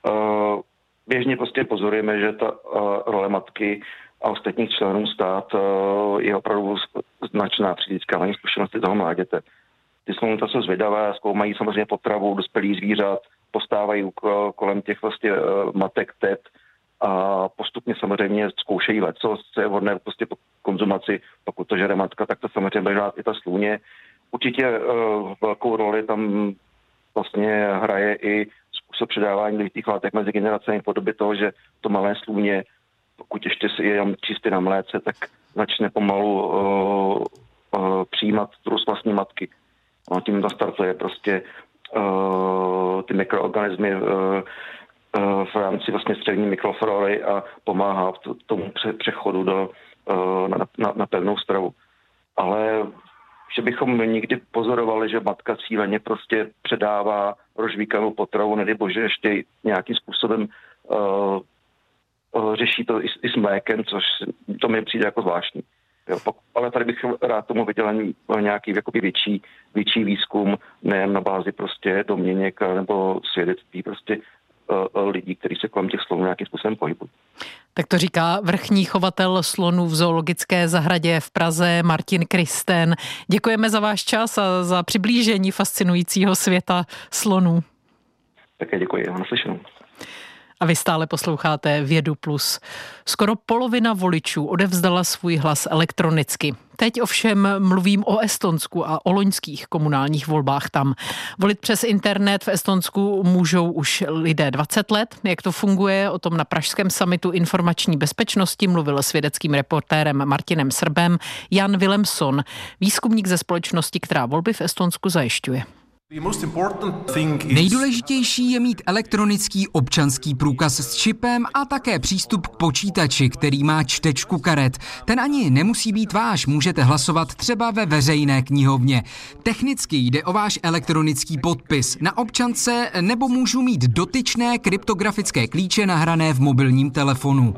Běžně prostě pozorujeme, že ta role matky a ostatních členů stát je opravdu značná při získávání zkušenosti toho mláděte. Ty slony jsou zvědavé, zkoumají samozřejmě potravu dospělých zvířat, postávají kolem těch vlastně matek, tet a postupně samozřejmě zkoušejí leco, co je vhodné prostě po konzumaci, pokud to žere matka, tak to samozřejmě bude i ta slůně. Určitě velkou roli tam vlastně hraje i způsob předávání důležitých látek mezi generacemi v podobě toho, že to malé slůně, pokud ještě je jenom čistě na mléce, tak začne pomalu přijímat trus vlastní matky. A tím nastartuje prostě ty mikroorganismy v rámci vlastně střední mikroflory a pomáhá v tomu přechodu na pevnou stravu. Ale že bychom nikdy pozorovali, že matka cíleně prostě předává rozžvíkanou potravu, nedej bože ještě nějakým způsobem řeší to i s mlékem, což to mi přijde jako zvláštní. Jo, ale tady bych rád tomu viděl nějaký jakoby větší výzkum, nejen na bázi prostě domněnek nebo svědectví prostě lidí, kteří se kolem těch slonů nějakým způsobem pohybují. Tak to říká vrchní chovatel slonů v zoologické zahradě v Praze Martin Kristen. Děkujeme za váš čas a za přiblížení fascinujícího světa slonů. Také děkuji, naslyšenou. A vy stále posloucháte Vědu Plus. Skoro polovina voličů odevzdala svůj hlas elektronicky. Teď ovšem mluvím o Estonsku a o loňských komunálních volbách tam. Volit přes internet v Estonsku můžou už lidé 20 let. Jak to funguje, o tom na pražském summitu informační bezpečnosti mluvil s vědeckým reportérem Martinem Srbem Jan Willemson, výzkumník ze společnosti, která volby v Estonsku zajišťuje. Nejdůležitější je mít elektronický občanský průkaz s čipem a také přístup k počítači, který má čtečku karet. Ten ani nemusí být váš, můžete hlasovat třeba ve veřejné knihovně. Technicky jde o váš elektronický podpis na občance nebo můžu mít dotyčné kryptografické klíče nahrané v mobilním telefonu.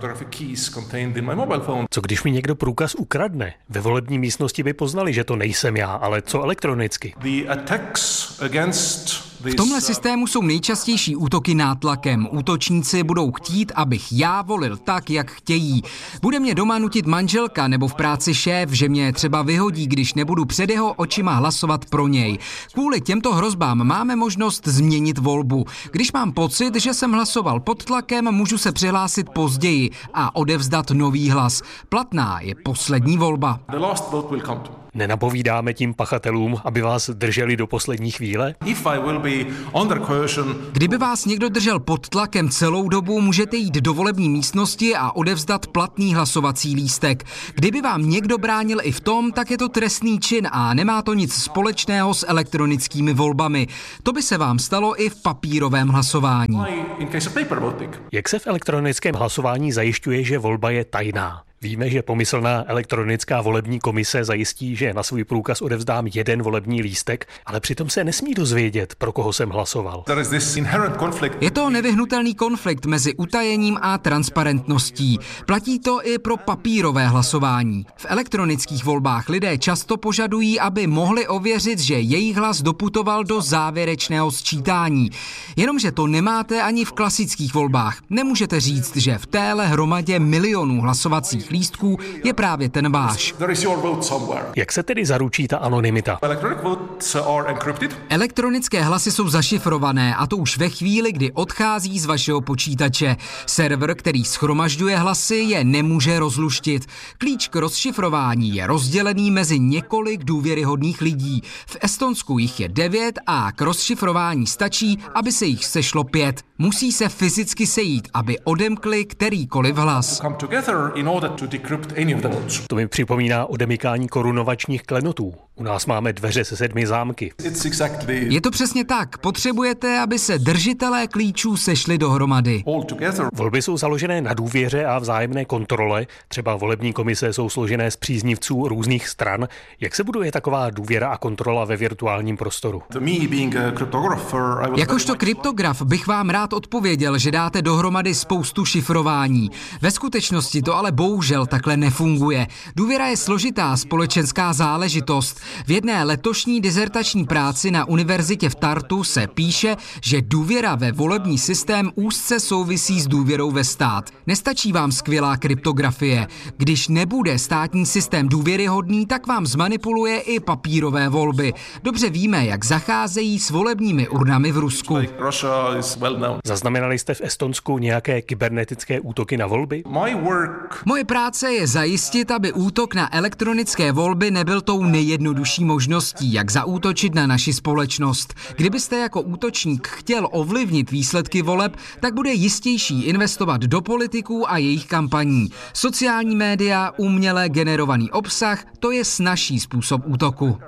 Co když mi někdo průkaz ukradne? Ve volební místnosti by poznali, že to nejsem já, ale co elektronicky? V tomhle systému jsou nejčastější útoky nátlakem. Útočníci budou chtít, abych já volil tak, jak chtějí. Bude mě doma nutit manželka nebo v práci šéf, že mě třeba vyhodí, když nebudu před jeho očima hlasovat pro něj. Kvůli těmto hrozbám máme možnost změnit volbu. Když mám pocit, že jsem hlasoval pod tlakem, můžu se přihlásit později a odevzdat nový hlas. Platná je poslední volba. Nenapovídáme tím pachatelům, aby vás drželi do poslední chvíle? Kdyby vás někdo držel pod tlakem celou dobu, můžete jít do volební místnosti a odevzdat platný hlasovací lístek. Kdyby vám někdo bránil i v tom, tak je to trestný čin a nemá to nic společného s elektronickými volbami. To by se vám stalo i v papírovém hlasování. Jak se v elektronickém hlasování zajišťuje, že volba je tajná? Víme, že pomyslná elektronická volební komise zajistí, že na svůj průkaz odevzdám jeden volební lístek, ale přitom se nesmí dozvědět, pro koho jsem hlasoval. Je to nevyhnutelný konflikt mezi utajením a transparentností. Platí to i pro papírové hlasování. V elektronických volbách lidé často požadují, aby mohli ověřit, že jejich hlas doputoval do závěrečného sčítání. Jenomže to nemáte ani v klasických volbách. Nemůžete říct, že v téhle hromadě milionů hlasovacích lístků je právě ten váš. Jak se tedy zaručí ta anonymita? Elektronické hlasy jsou zašifrované a to už ve chvíli, kdy odchází z vašeho počítače. Server, který shromažďuje hlasy, je nemůže rozluštit. Klíč k rozšifrování je rozdělený mezi několik důvěryhodných lidí. V Estonsku jich je 9 a k rozšifrování stačí, aby se jich sešlo 5. Musí se fyzicky sejít, aby odemkli kterýkoliv hlas. To mi připomíná odemykání korunovačních klenotů. U nás máme dveře se 7 zámky. Je to přesně tak. Potřebujete, aby se držitelé klíčů sešli dohromady. Volby jsou založené na důvěře a vzájemné kontrole. Třeba volební komise jsou složené z příznivců různých stran. Jak se buduje taková důvěra a kontrola ve virtuálním prostoru? Jakožto kryptograf bych vám rád odpověděl, že dáte dohromady spoustu šifrování. Ve skutečnosti to ale bohužel takhle nefunguje. Důvěra je složitá společenská záležitost. V jedné letošní dizertační práci na univerzitě v Tartu se píše, že důvěra ve volební systém úzce souvisí s důvěrou ve stát. Nestačí vám skvělá kryptografie. Když nebude státní systém důvěryhodný, tak vám zmanipuluje i papírové volby. Dobře víme, jak zacházejí s volebními urnami v Rusku. Zaznamenali jste v Estonsku nějaké kybernetické útoky na volby? Moje práce je zajistit, aby útok na elektronické volby nebyl tou nejjednodušší možností, jak zaútočit na naši společnost. Kdybyste jako útočník chtěl ovlivnit výsledky voleb, tak bude jistější investovat do politiků a jejich kampaní. Sociální média, uměle generovaný obsah, to je snazší způsob útoku.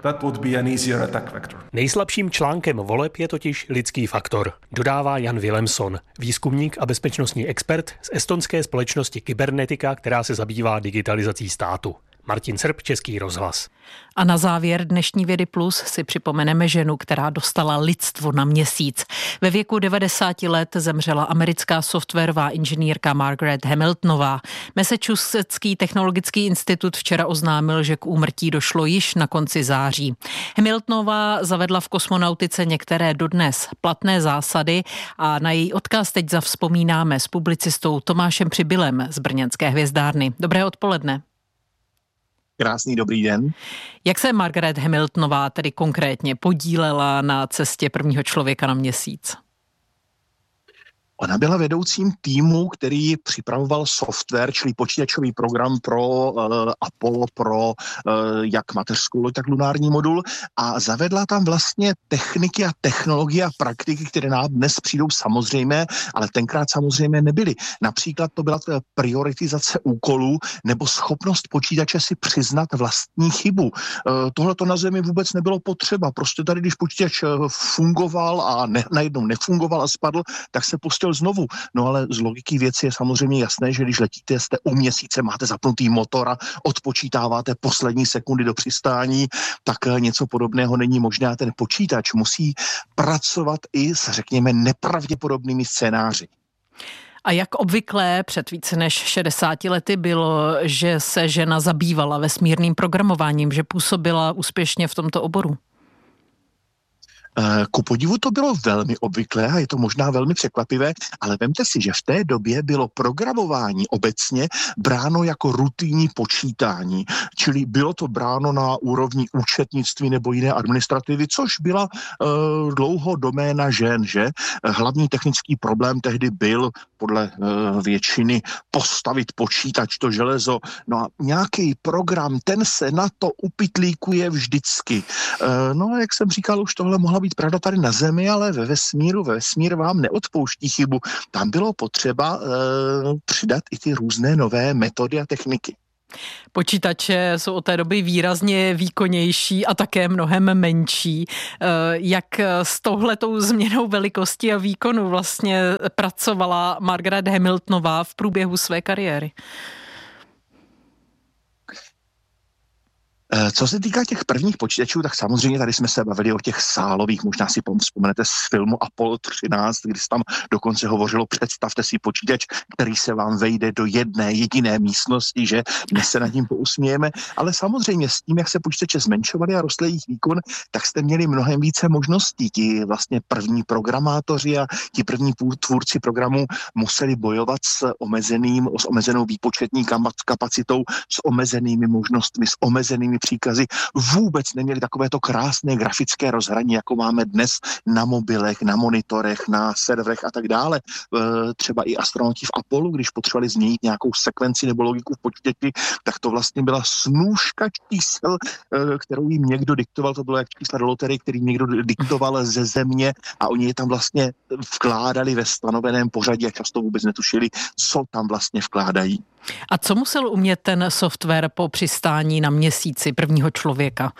Nejslabším článkem voleb je totiž lidský faktor, dodává Jan Willemson, výzkumník a bezpečnostní expert z estonské společnosti Kybernetika, která se zabývá digitalizací státu. Martin Srb, Český rozhlas. A na závěr dnešní Vědy Plus si připomeneme ženu, která dostala lidstvo na Měsíc. Ve věku 90 let zemřela americká softwarová inženýrka Margaret Hamiltonová. Massachusettský technologický institut včera oznámil, že k úmrtí došlo již na konci září. Hamiltonová zavedla v kosmonautice některé dodnes platné zásady a na její odkaz teď zavzpomínáme s publicistou Tomášem Přibylem z brněnské hvězdárny. Dobré odpoledne. Krásný dobrý den. Jak se Margaret Hamiltonová tedy konkrétně podílela na cestě prvního člověka na Měsíc? Ona byla vedoucím týmu, který připravoval software, čili počítačový program pro Apollo, pro jak mateřskou loď, tak lunární modul a zavedla tam vlastně techniky a technologie a praktiky, které nám dnes přijdou samozřejmé, ale tenkrát samozřejmě nebyly. Například to byla prioritizace úkolů nebo schopnost počítače si přiznat vlastní chybu. Tohle to na Zemi vůbec nebylo potřeba. Prostě tady, když počítač fungoval a najednou nefungoval a spadl, tak se pustil znovu. No ale z logiky věci je samozřejmě jasné, že když letíte, jste u měsíce, máte zapnutý motor a odpočítáváte poslední sekundy do přistání, tak něco podobného není možné a ten počítač musí pracovat i s, řekněme, nepravděpodobnými scénáři. A jak obvykle před více než 60 lety bylo, že se žena zabývala vesmírným programováním, že působila úspěšně v tomto oboru? Ku podivu to bylo velmi obvyklé a je to možná velmi překvapivé, ale vemte si, že v té době bylo programování obecně bráno jako rutinní počítání, čili bylo to bráno na úrovni účetnictví nebo jiné administrativy, což byla dlouho doména žen, že? Hlavní technický problém tehdy byl podle většiny postavit počítač, to železo, no a nějaký program, ten se na to upitlíkuje vždycky. No a jak jsem říkal, už tohle mohla být pravda tady na Zemi, ale vesmír vám neodpouští chybu. Tam bylo potřeba přidat i ty různé nové metody a techniky. Počítače jsou od té doby výrazně výkonnější a také mnohem menší. Jak s touhletou změnou velikosti a výkonu vlastně pracovala Margaret Hamiltonová v průběhu své kariéry? Co se týká těch prvních počítačů, tak samozřejmě tady jsme se bavili o těch sálových, možná si vzpomenete z filmu Apollo 13, kdy se tam dokonce hovořilo, představte si počítač, který se vám vejde do jedné jediné místnosti, že dnes se nad tím pousmějeme, ale samozřejmě s tím, jak se počítače zmenšovaly a rostl jejich výkon, tak jste měli mnohem více možností. Ti vlastně první programátoři a ti první tvůrci programů museli bojovat s omezenou výpočetní kapacitou, s omezenými možnostmi, s omezenými příkazy, vůbec neměli takovéto krásné grafické rozhraní, jako máme dnes na mobilech, na monitorech, na serverech a tak dále. Třeba i astronauti v Apollu, když potřebovali změnit nějakou sekvenci nebo logiku v počítači, tak to vlastně byla snůška čísel, kterou jim někdo diktoval, to bylo jak čísla do loterie, který někdo diktoval ze Země a oni je tam vlastně vkládali ve stanoveném pořadí a často vůbec netušili, co tam vlastně vkládají. A co musel umět ten software po přistání na Měsíci prvního člověka?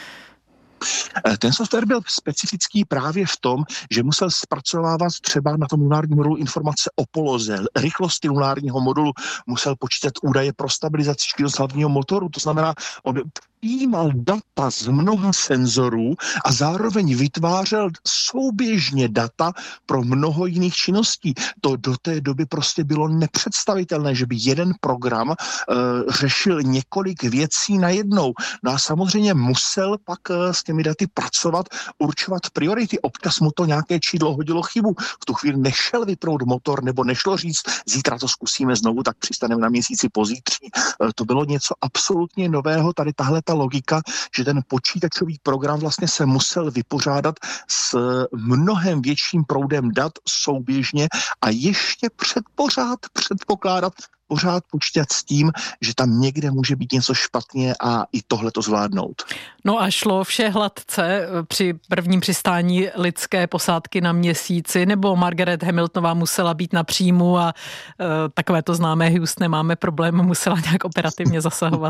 Ten software byl specifický právě v tom, že musel zpracovávat třeba na tom lunárním modulu informace o poloze, rychlosti lunárního modulu, musel počítat údaje pro stabilizaci činnosti hlavního motoru, to znamená, on přijímal data z mnoha senzorů a zároveň vytvářel souběžně data pro mnoho jiných činností. To do té doby prostě bylo nepředstavitelné, že by jeden program řešil několik věcí najednou. No a samozřejmě musel pak s těmi daty pracovat, určovat priority. Občas mu to nějaké čídlo hodilo chybu. V tu chvíli nešel vypnout motor nebo nešlo říct, zítra to zkusíme znovu, tak přistaneme na Měsíci pozítří. To bylo něco absolutně nového, tady tahle ta logika, že ten počítačový program vlastně se musel vypořádat s mnohem větším proudem dat souběžně a ještě předpokládat, pořád počítat s tím, že tam někde může být něco špatně a i tohle to zvládnout. No a šlo vše hladce při prvním přistání lidské posádky na Měsíci, nebo Margaret Hamiltonová musela být na příjmu a takové to známé Houston, nemáme problém, musela nějak operativně zasahovat?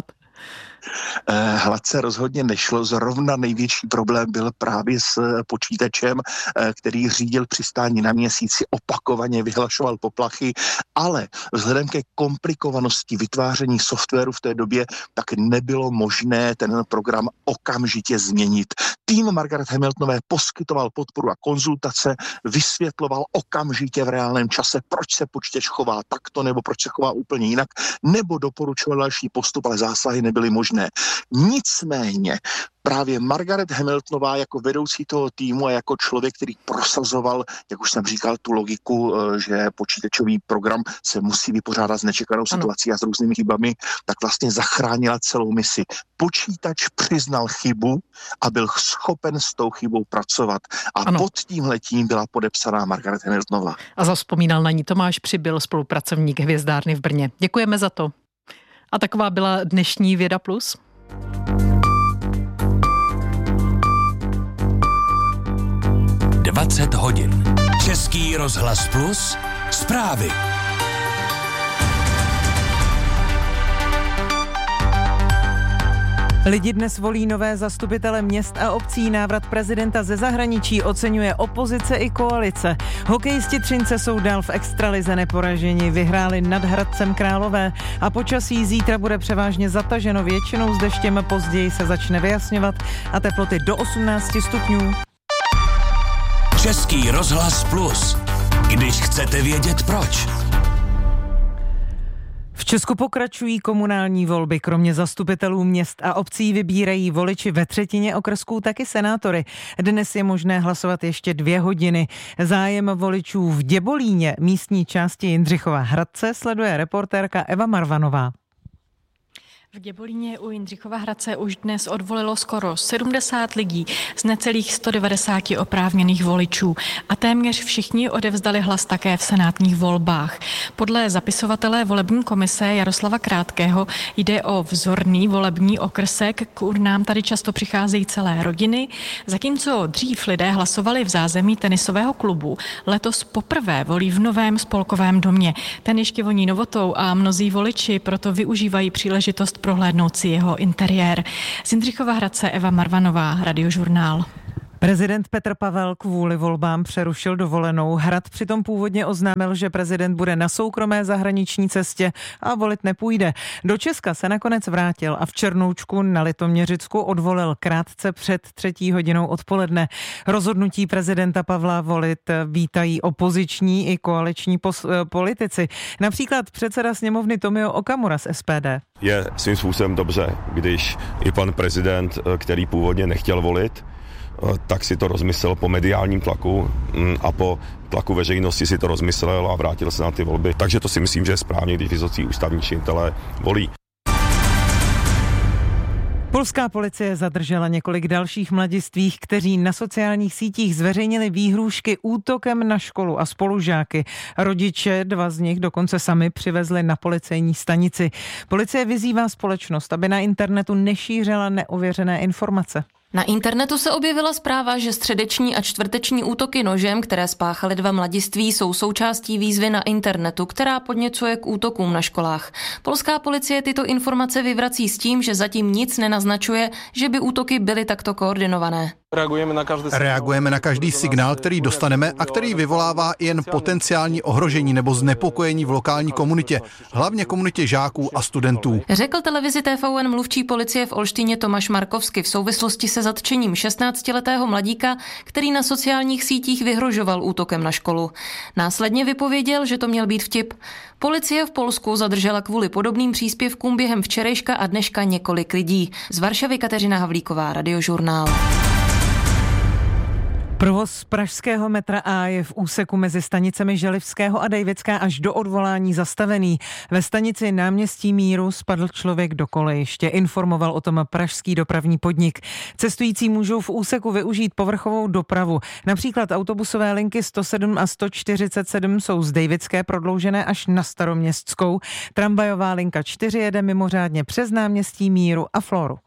Hladce rozhodně nešlo. Zrovna největší problém byl právě s počítačem, který řídil přistání na Měsíci, opakovaně vyhlašoval poplachy, ale vzhledem ke komplikovanosti vytváření softwaru v té době, tak nebylo možné ten program okamžitě změnit. Tým Margaret Hamiltonové poskytoval podporu a konzultace, vysvětloval okamžitě v reálném čase, proč se počítač chová takto, nebo proč se chová úplně jinak, nebo doporučoval další postup, ale zásahy nebyly možné. Nicméně právě Margaret Hamiltonová jako vedoucí toho týmu a jako člověk, který prosazoval, jak už jsem říkal, tu logiku, že počítačový program se musí vypořádat s nečekanou situací a s různými chybami, tak vlastně zachránila celou misi. Počítač přiznal chybu a byl schopen s tou chybou pracovat. A pod tímhletím byla podepsaná Margaret Hamiltonová. A zavzpomínal na ní Tomáš Přibyl, spolupracovník Hvězdárny v Brně. Děkujeme za to. A taková byla dnešní Věda Plus. hodin. Český rozhlas Plus. Zprávy. Lidi dnes volí nové zastupitele měst a obcí. Návrat prezidenta ze zahraničí oceňuje opozice i koalice. Hokejisti Třince jsou dál v extralize neporaženi. Vyhráli nad Hradcem Králové a počasí zítra bude převážně zataženo většinou s deštěm, později se začne vyjasňovat a teploty do 18 stupňů. Český rozhlas Plus. Když chcete vědět proč. V Česku pokračují komunální volby. Kromě zastupitelů měst a obcí vybírají voliči ve třetině okrsků taky senátory. Dnes je možné hlasovat ještě 2 hodiny. Zájem voličů v Děbolíně, místní části Jindřichova Hradce, sleduje reportérka Eva Marvanová. V Děbolíně u Jindřichova Hradce už dnes odvolilo skoro 70 lidí z necelých 190 oprávněných voličů a téměř všichni odevzdali hlas také v senátních volbách. Podle zapisovatele volební komise Jaroslava Krátkého jde o vzorný volební okrsek, k urnám tady často přicházejí celé rodiny, zatímco dřív lidé hlasovali v zázemí tenisového klubu. Letos poprvé volí v novém spolkovém domě. Ten ještě voní novotou a mnozí voliči proto využívají příležitost prohlédnout si jeho interiér. Z Jindřichova Hradce Eva Marvanová, Radiožurnál. Prezident Petr Pavel kvůli volbám přerušil dovolenou. Hrad přitom původně oznámil, že prezident bude na soukromé zahraniční cestě a volit nepůjde. Do Česka se nakonec vrátil a v Černoučku na Litoměřicku odvolil krátce před 3. hodinou odpoledne. Rozhodnutí prezidenta Pavla volit vítají opoziční i koaliční politici. Například předseda sněmovny Tomio Okamura z SPD. Je svým způsobem dobře, když i pan prezident, který původně nechtěl volit, tak si to rozmyslel po mediálním tlaku a po tlaku veřejnosti si to rozmyslel a vrátil se na ty volby. Takže to si myslím, že je správně, když vysocí ústavní činitelé volí. Polská policie zadržela několik dalších mladistvých, kteří na sociálních sítích zveřejnili výhrůžky útokem na školu a spolužáky. Rodiče, 2 z nich dokonce sami přivezli na policejní stanici. Policie vyzývá společnost, aby na internetu nešířila neověřené informace. Na internetu se objevila zpráva, že středeční a čtvrteční útoky nožem, které spáchali 2 mladiství, jsou součástí výzvy na internetu, která podněcuje k útokům na školách. Polská policie tyto informace vyvrací s tím, že zatím nic nenaznačuje, že by útoky byly takto koordinované. Reagujeme na každý signál, který dostaneme a který vyvolává jen potenciální ohrožení nebo znepokojení v lokální komunitě, hlavně komunitě žáků a studentů. Řekl televizi TVN mluvčí policie v Olštýně Tomáš Markovsky v souvislosti se zatčením 16letého mladíka, který na sociálních sítích vyhrožoval útokem na školu. Následně vypověděl, že to měl být vtip. Policie v Polsku zadržela kvůli podobným příspěvkům během včerejška a dneška několik lidí. Z Varšavy Kateřina Havlíková, Radiožurnál. Provoz pražského metra A je v úseku mezi stanicemi Želivského a Dejvická až do odvolání zastavený. Ve stanici Náměstí Míru spadl člověk do kolejiště, informoval o tom pražský dopravní podnik. Cestující můžou v úseku využít povrchovou dopravu. Například autobusové linky 107 a 147 jsou z Dejvické prodloužené až na Staroměstskou. Tramvajová linka 4 jede mimořádně přes Náměstí Míru a Floru.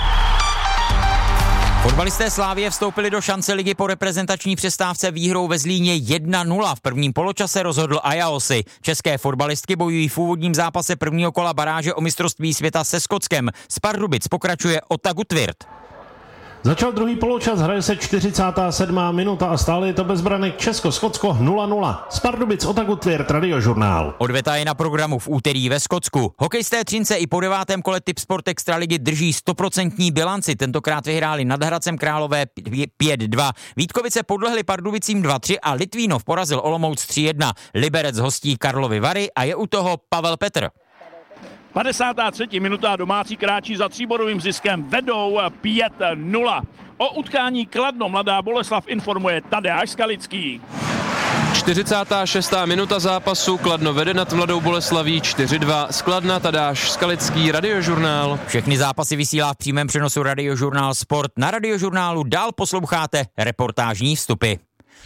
Fotbalisté Slavie vstoupili do šance ligy po reprezentační přestávce výhrou ve Zlíně 1-0. V prvním poločase rozhodl Ajaosi. České fotbalistky bojují v úvodním zápase prvního kola baráže o mistrovství světa se Skotskem. Z Pardubic pokračuje Ota Gutwirth. Začal druhý poločas, hraje se 47. minuta a stále je to bez branek Česko-Skotsko 0-0. Z Pardubic Ota Gutwirth, Radiožurnál. Odveta je na programu v úterý ve Skotsku. Hokejisté Třince i po 9. kole Tipsport Extraligy drží 100% bilanci. Tentokrát vyhráli nad Hradcem Králové 5-2. Vítkovice podlehli Pardubicím 2-3 a Litvínov porazil Olomouc 3-1. Liberec hostí Karlovy Vary a je u toho Pavel Petr. 53. minuta, domácí kráčí za 3bodovým ziskem, vedou 5-0. O utkání Kladno Mladá Boleslav informuje Tadeáš Skalický. 46. minuta zápasu, Kladno vede nad Mladou Boleslaví 4-2. Z Kladna Tadeáš Skalický, Radiožurnál. Všechny zápasy vysílá v přímém přenosu Radiožurnál Sport. Na Radiožurnálu dál posloucháte reportážní vstupy.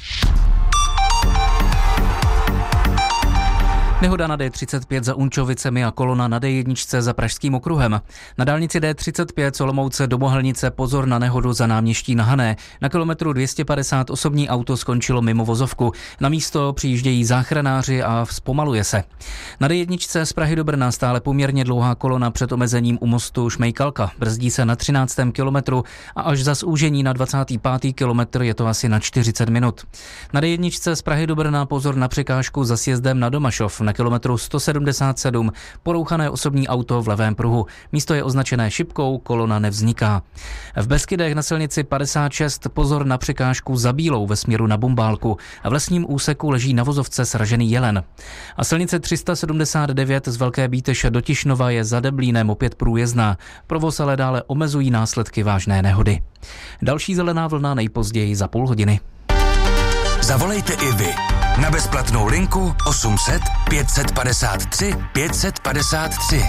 Nehoda na D35 za Unčovicemi a kolona na D1 za Pražským okruhem. Na dálnici D35 z Olomouce do Mohelnice pozor na nehodu za náměstí na Hané. Na kilometru 250 osobní auto skončilo mimo vozovku. Na místo přijíždějí záchranáři a zpomaluje se. Na D1 z Prahy do Brna stále poměrně dlouhá kolona před omezením u mostu Šmejkalka. Brzdí se na 13. kilometru a až za zúžení na 25. kilometr je to asi na 40 minut. Na D1 z Prahy do Brna pozor na překážku za sjezdem na Domašov. Na kilometru 177 porouchané osobní auto v levém pruhu. Místo je označené šipkou, kolona nevzniká. V Beskydech na silnici 56 pozor na překážku za Bílou ve směru na Bombálku a v lesním úseku leží na vozovce sražený jelen. A silnice 379 z Velké Bíteše do Tišnova je za Deblínem opět průjezdná. Provoz ale dále omezují následky vážné nehody. Další zelená vlna nejpozději za půl hodiny. Zavolejte i vy na bezplatnou linku 800 553 553.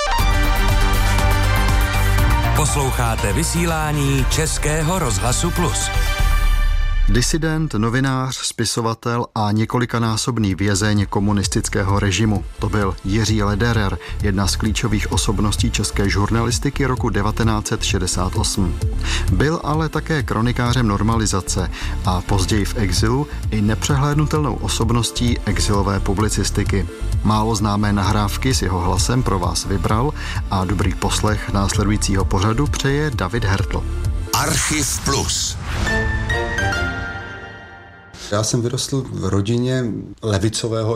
Posloucháte vysílání Českého rozhlasu Plus. Disident, novinář, spisovatel a několikanásobný vězeň komunistického režimu. To byl Jiří Lederer, jedna z klíčových osobností české žurnalistiky roku 1968. Byl ale také kronikářem normalizace a později v exilu i nepřehlédnutelnou osobností exilové publicistiky. Málo známé nahrávky s jeho hlasem pro vás vybral a dobrý poslech následujícího pořadu přeje David Hertl. Archiv Plus. Já jsem vyrostl v rodině levicového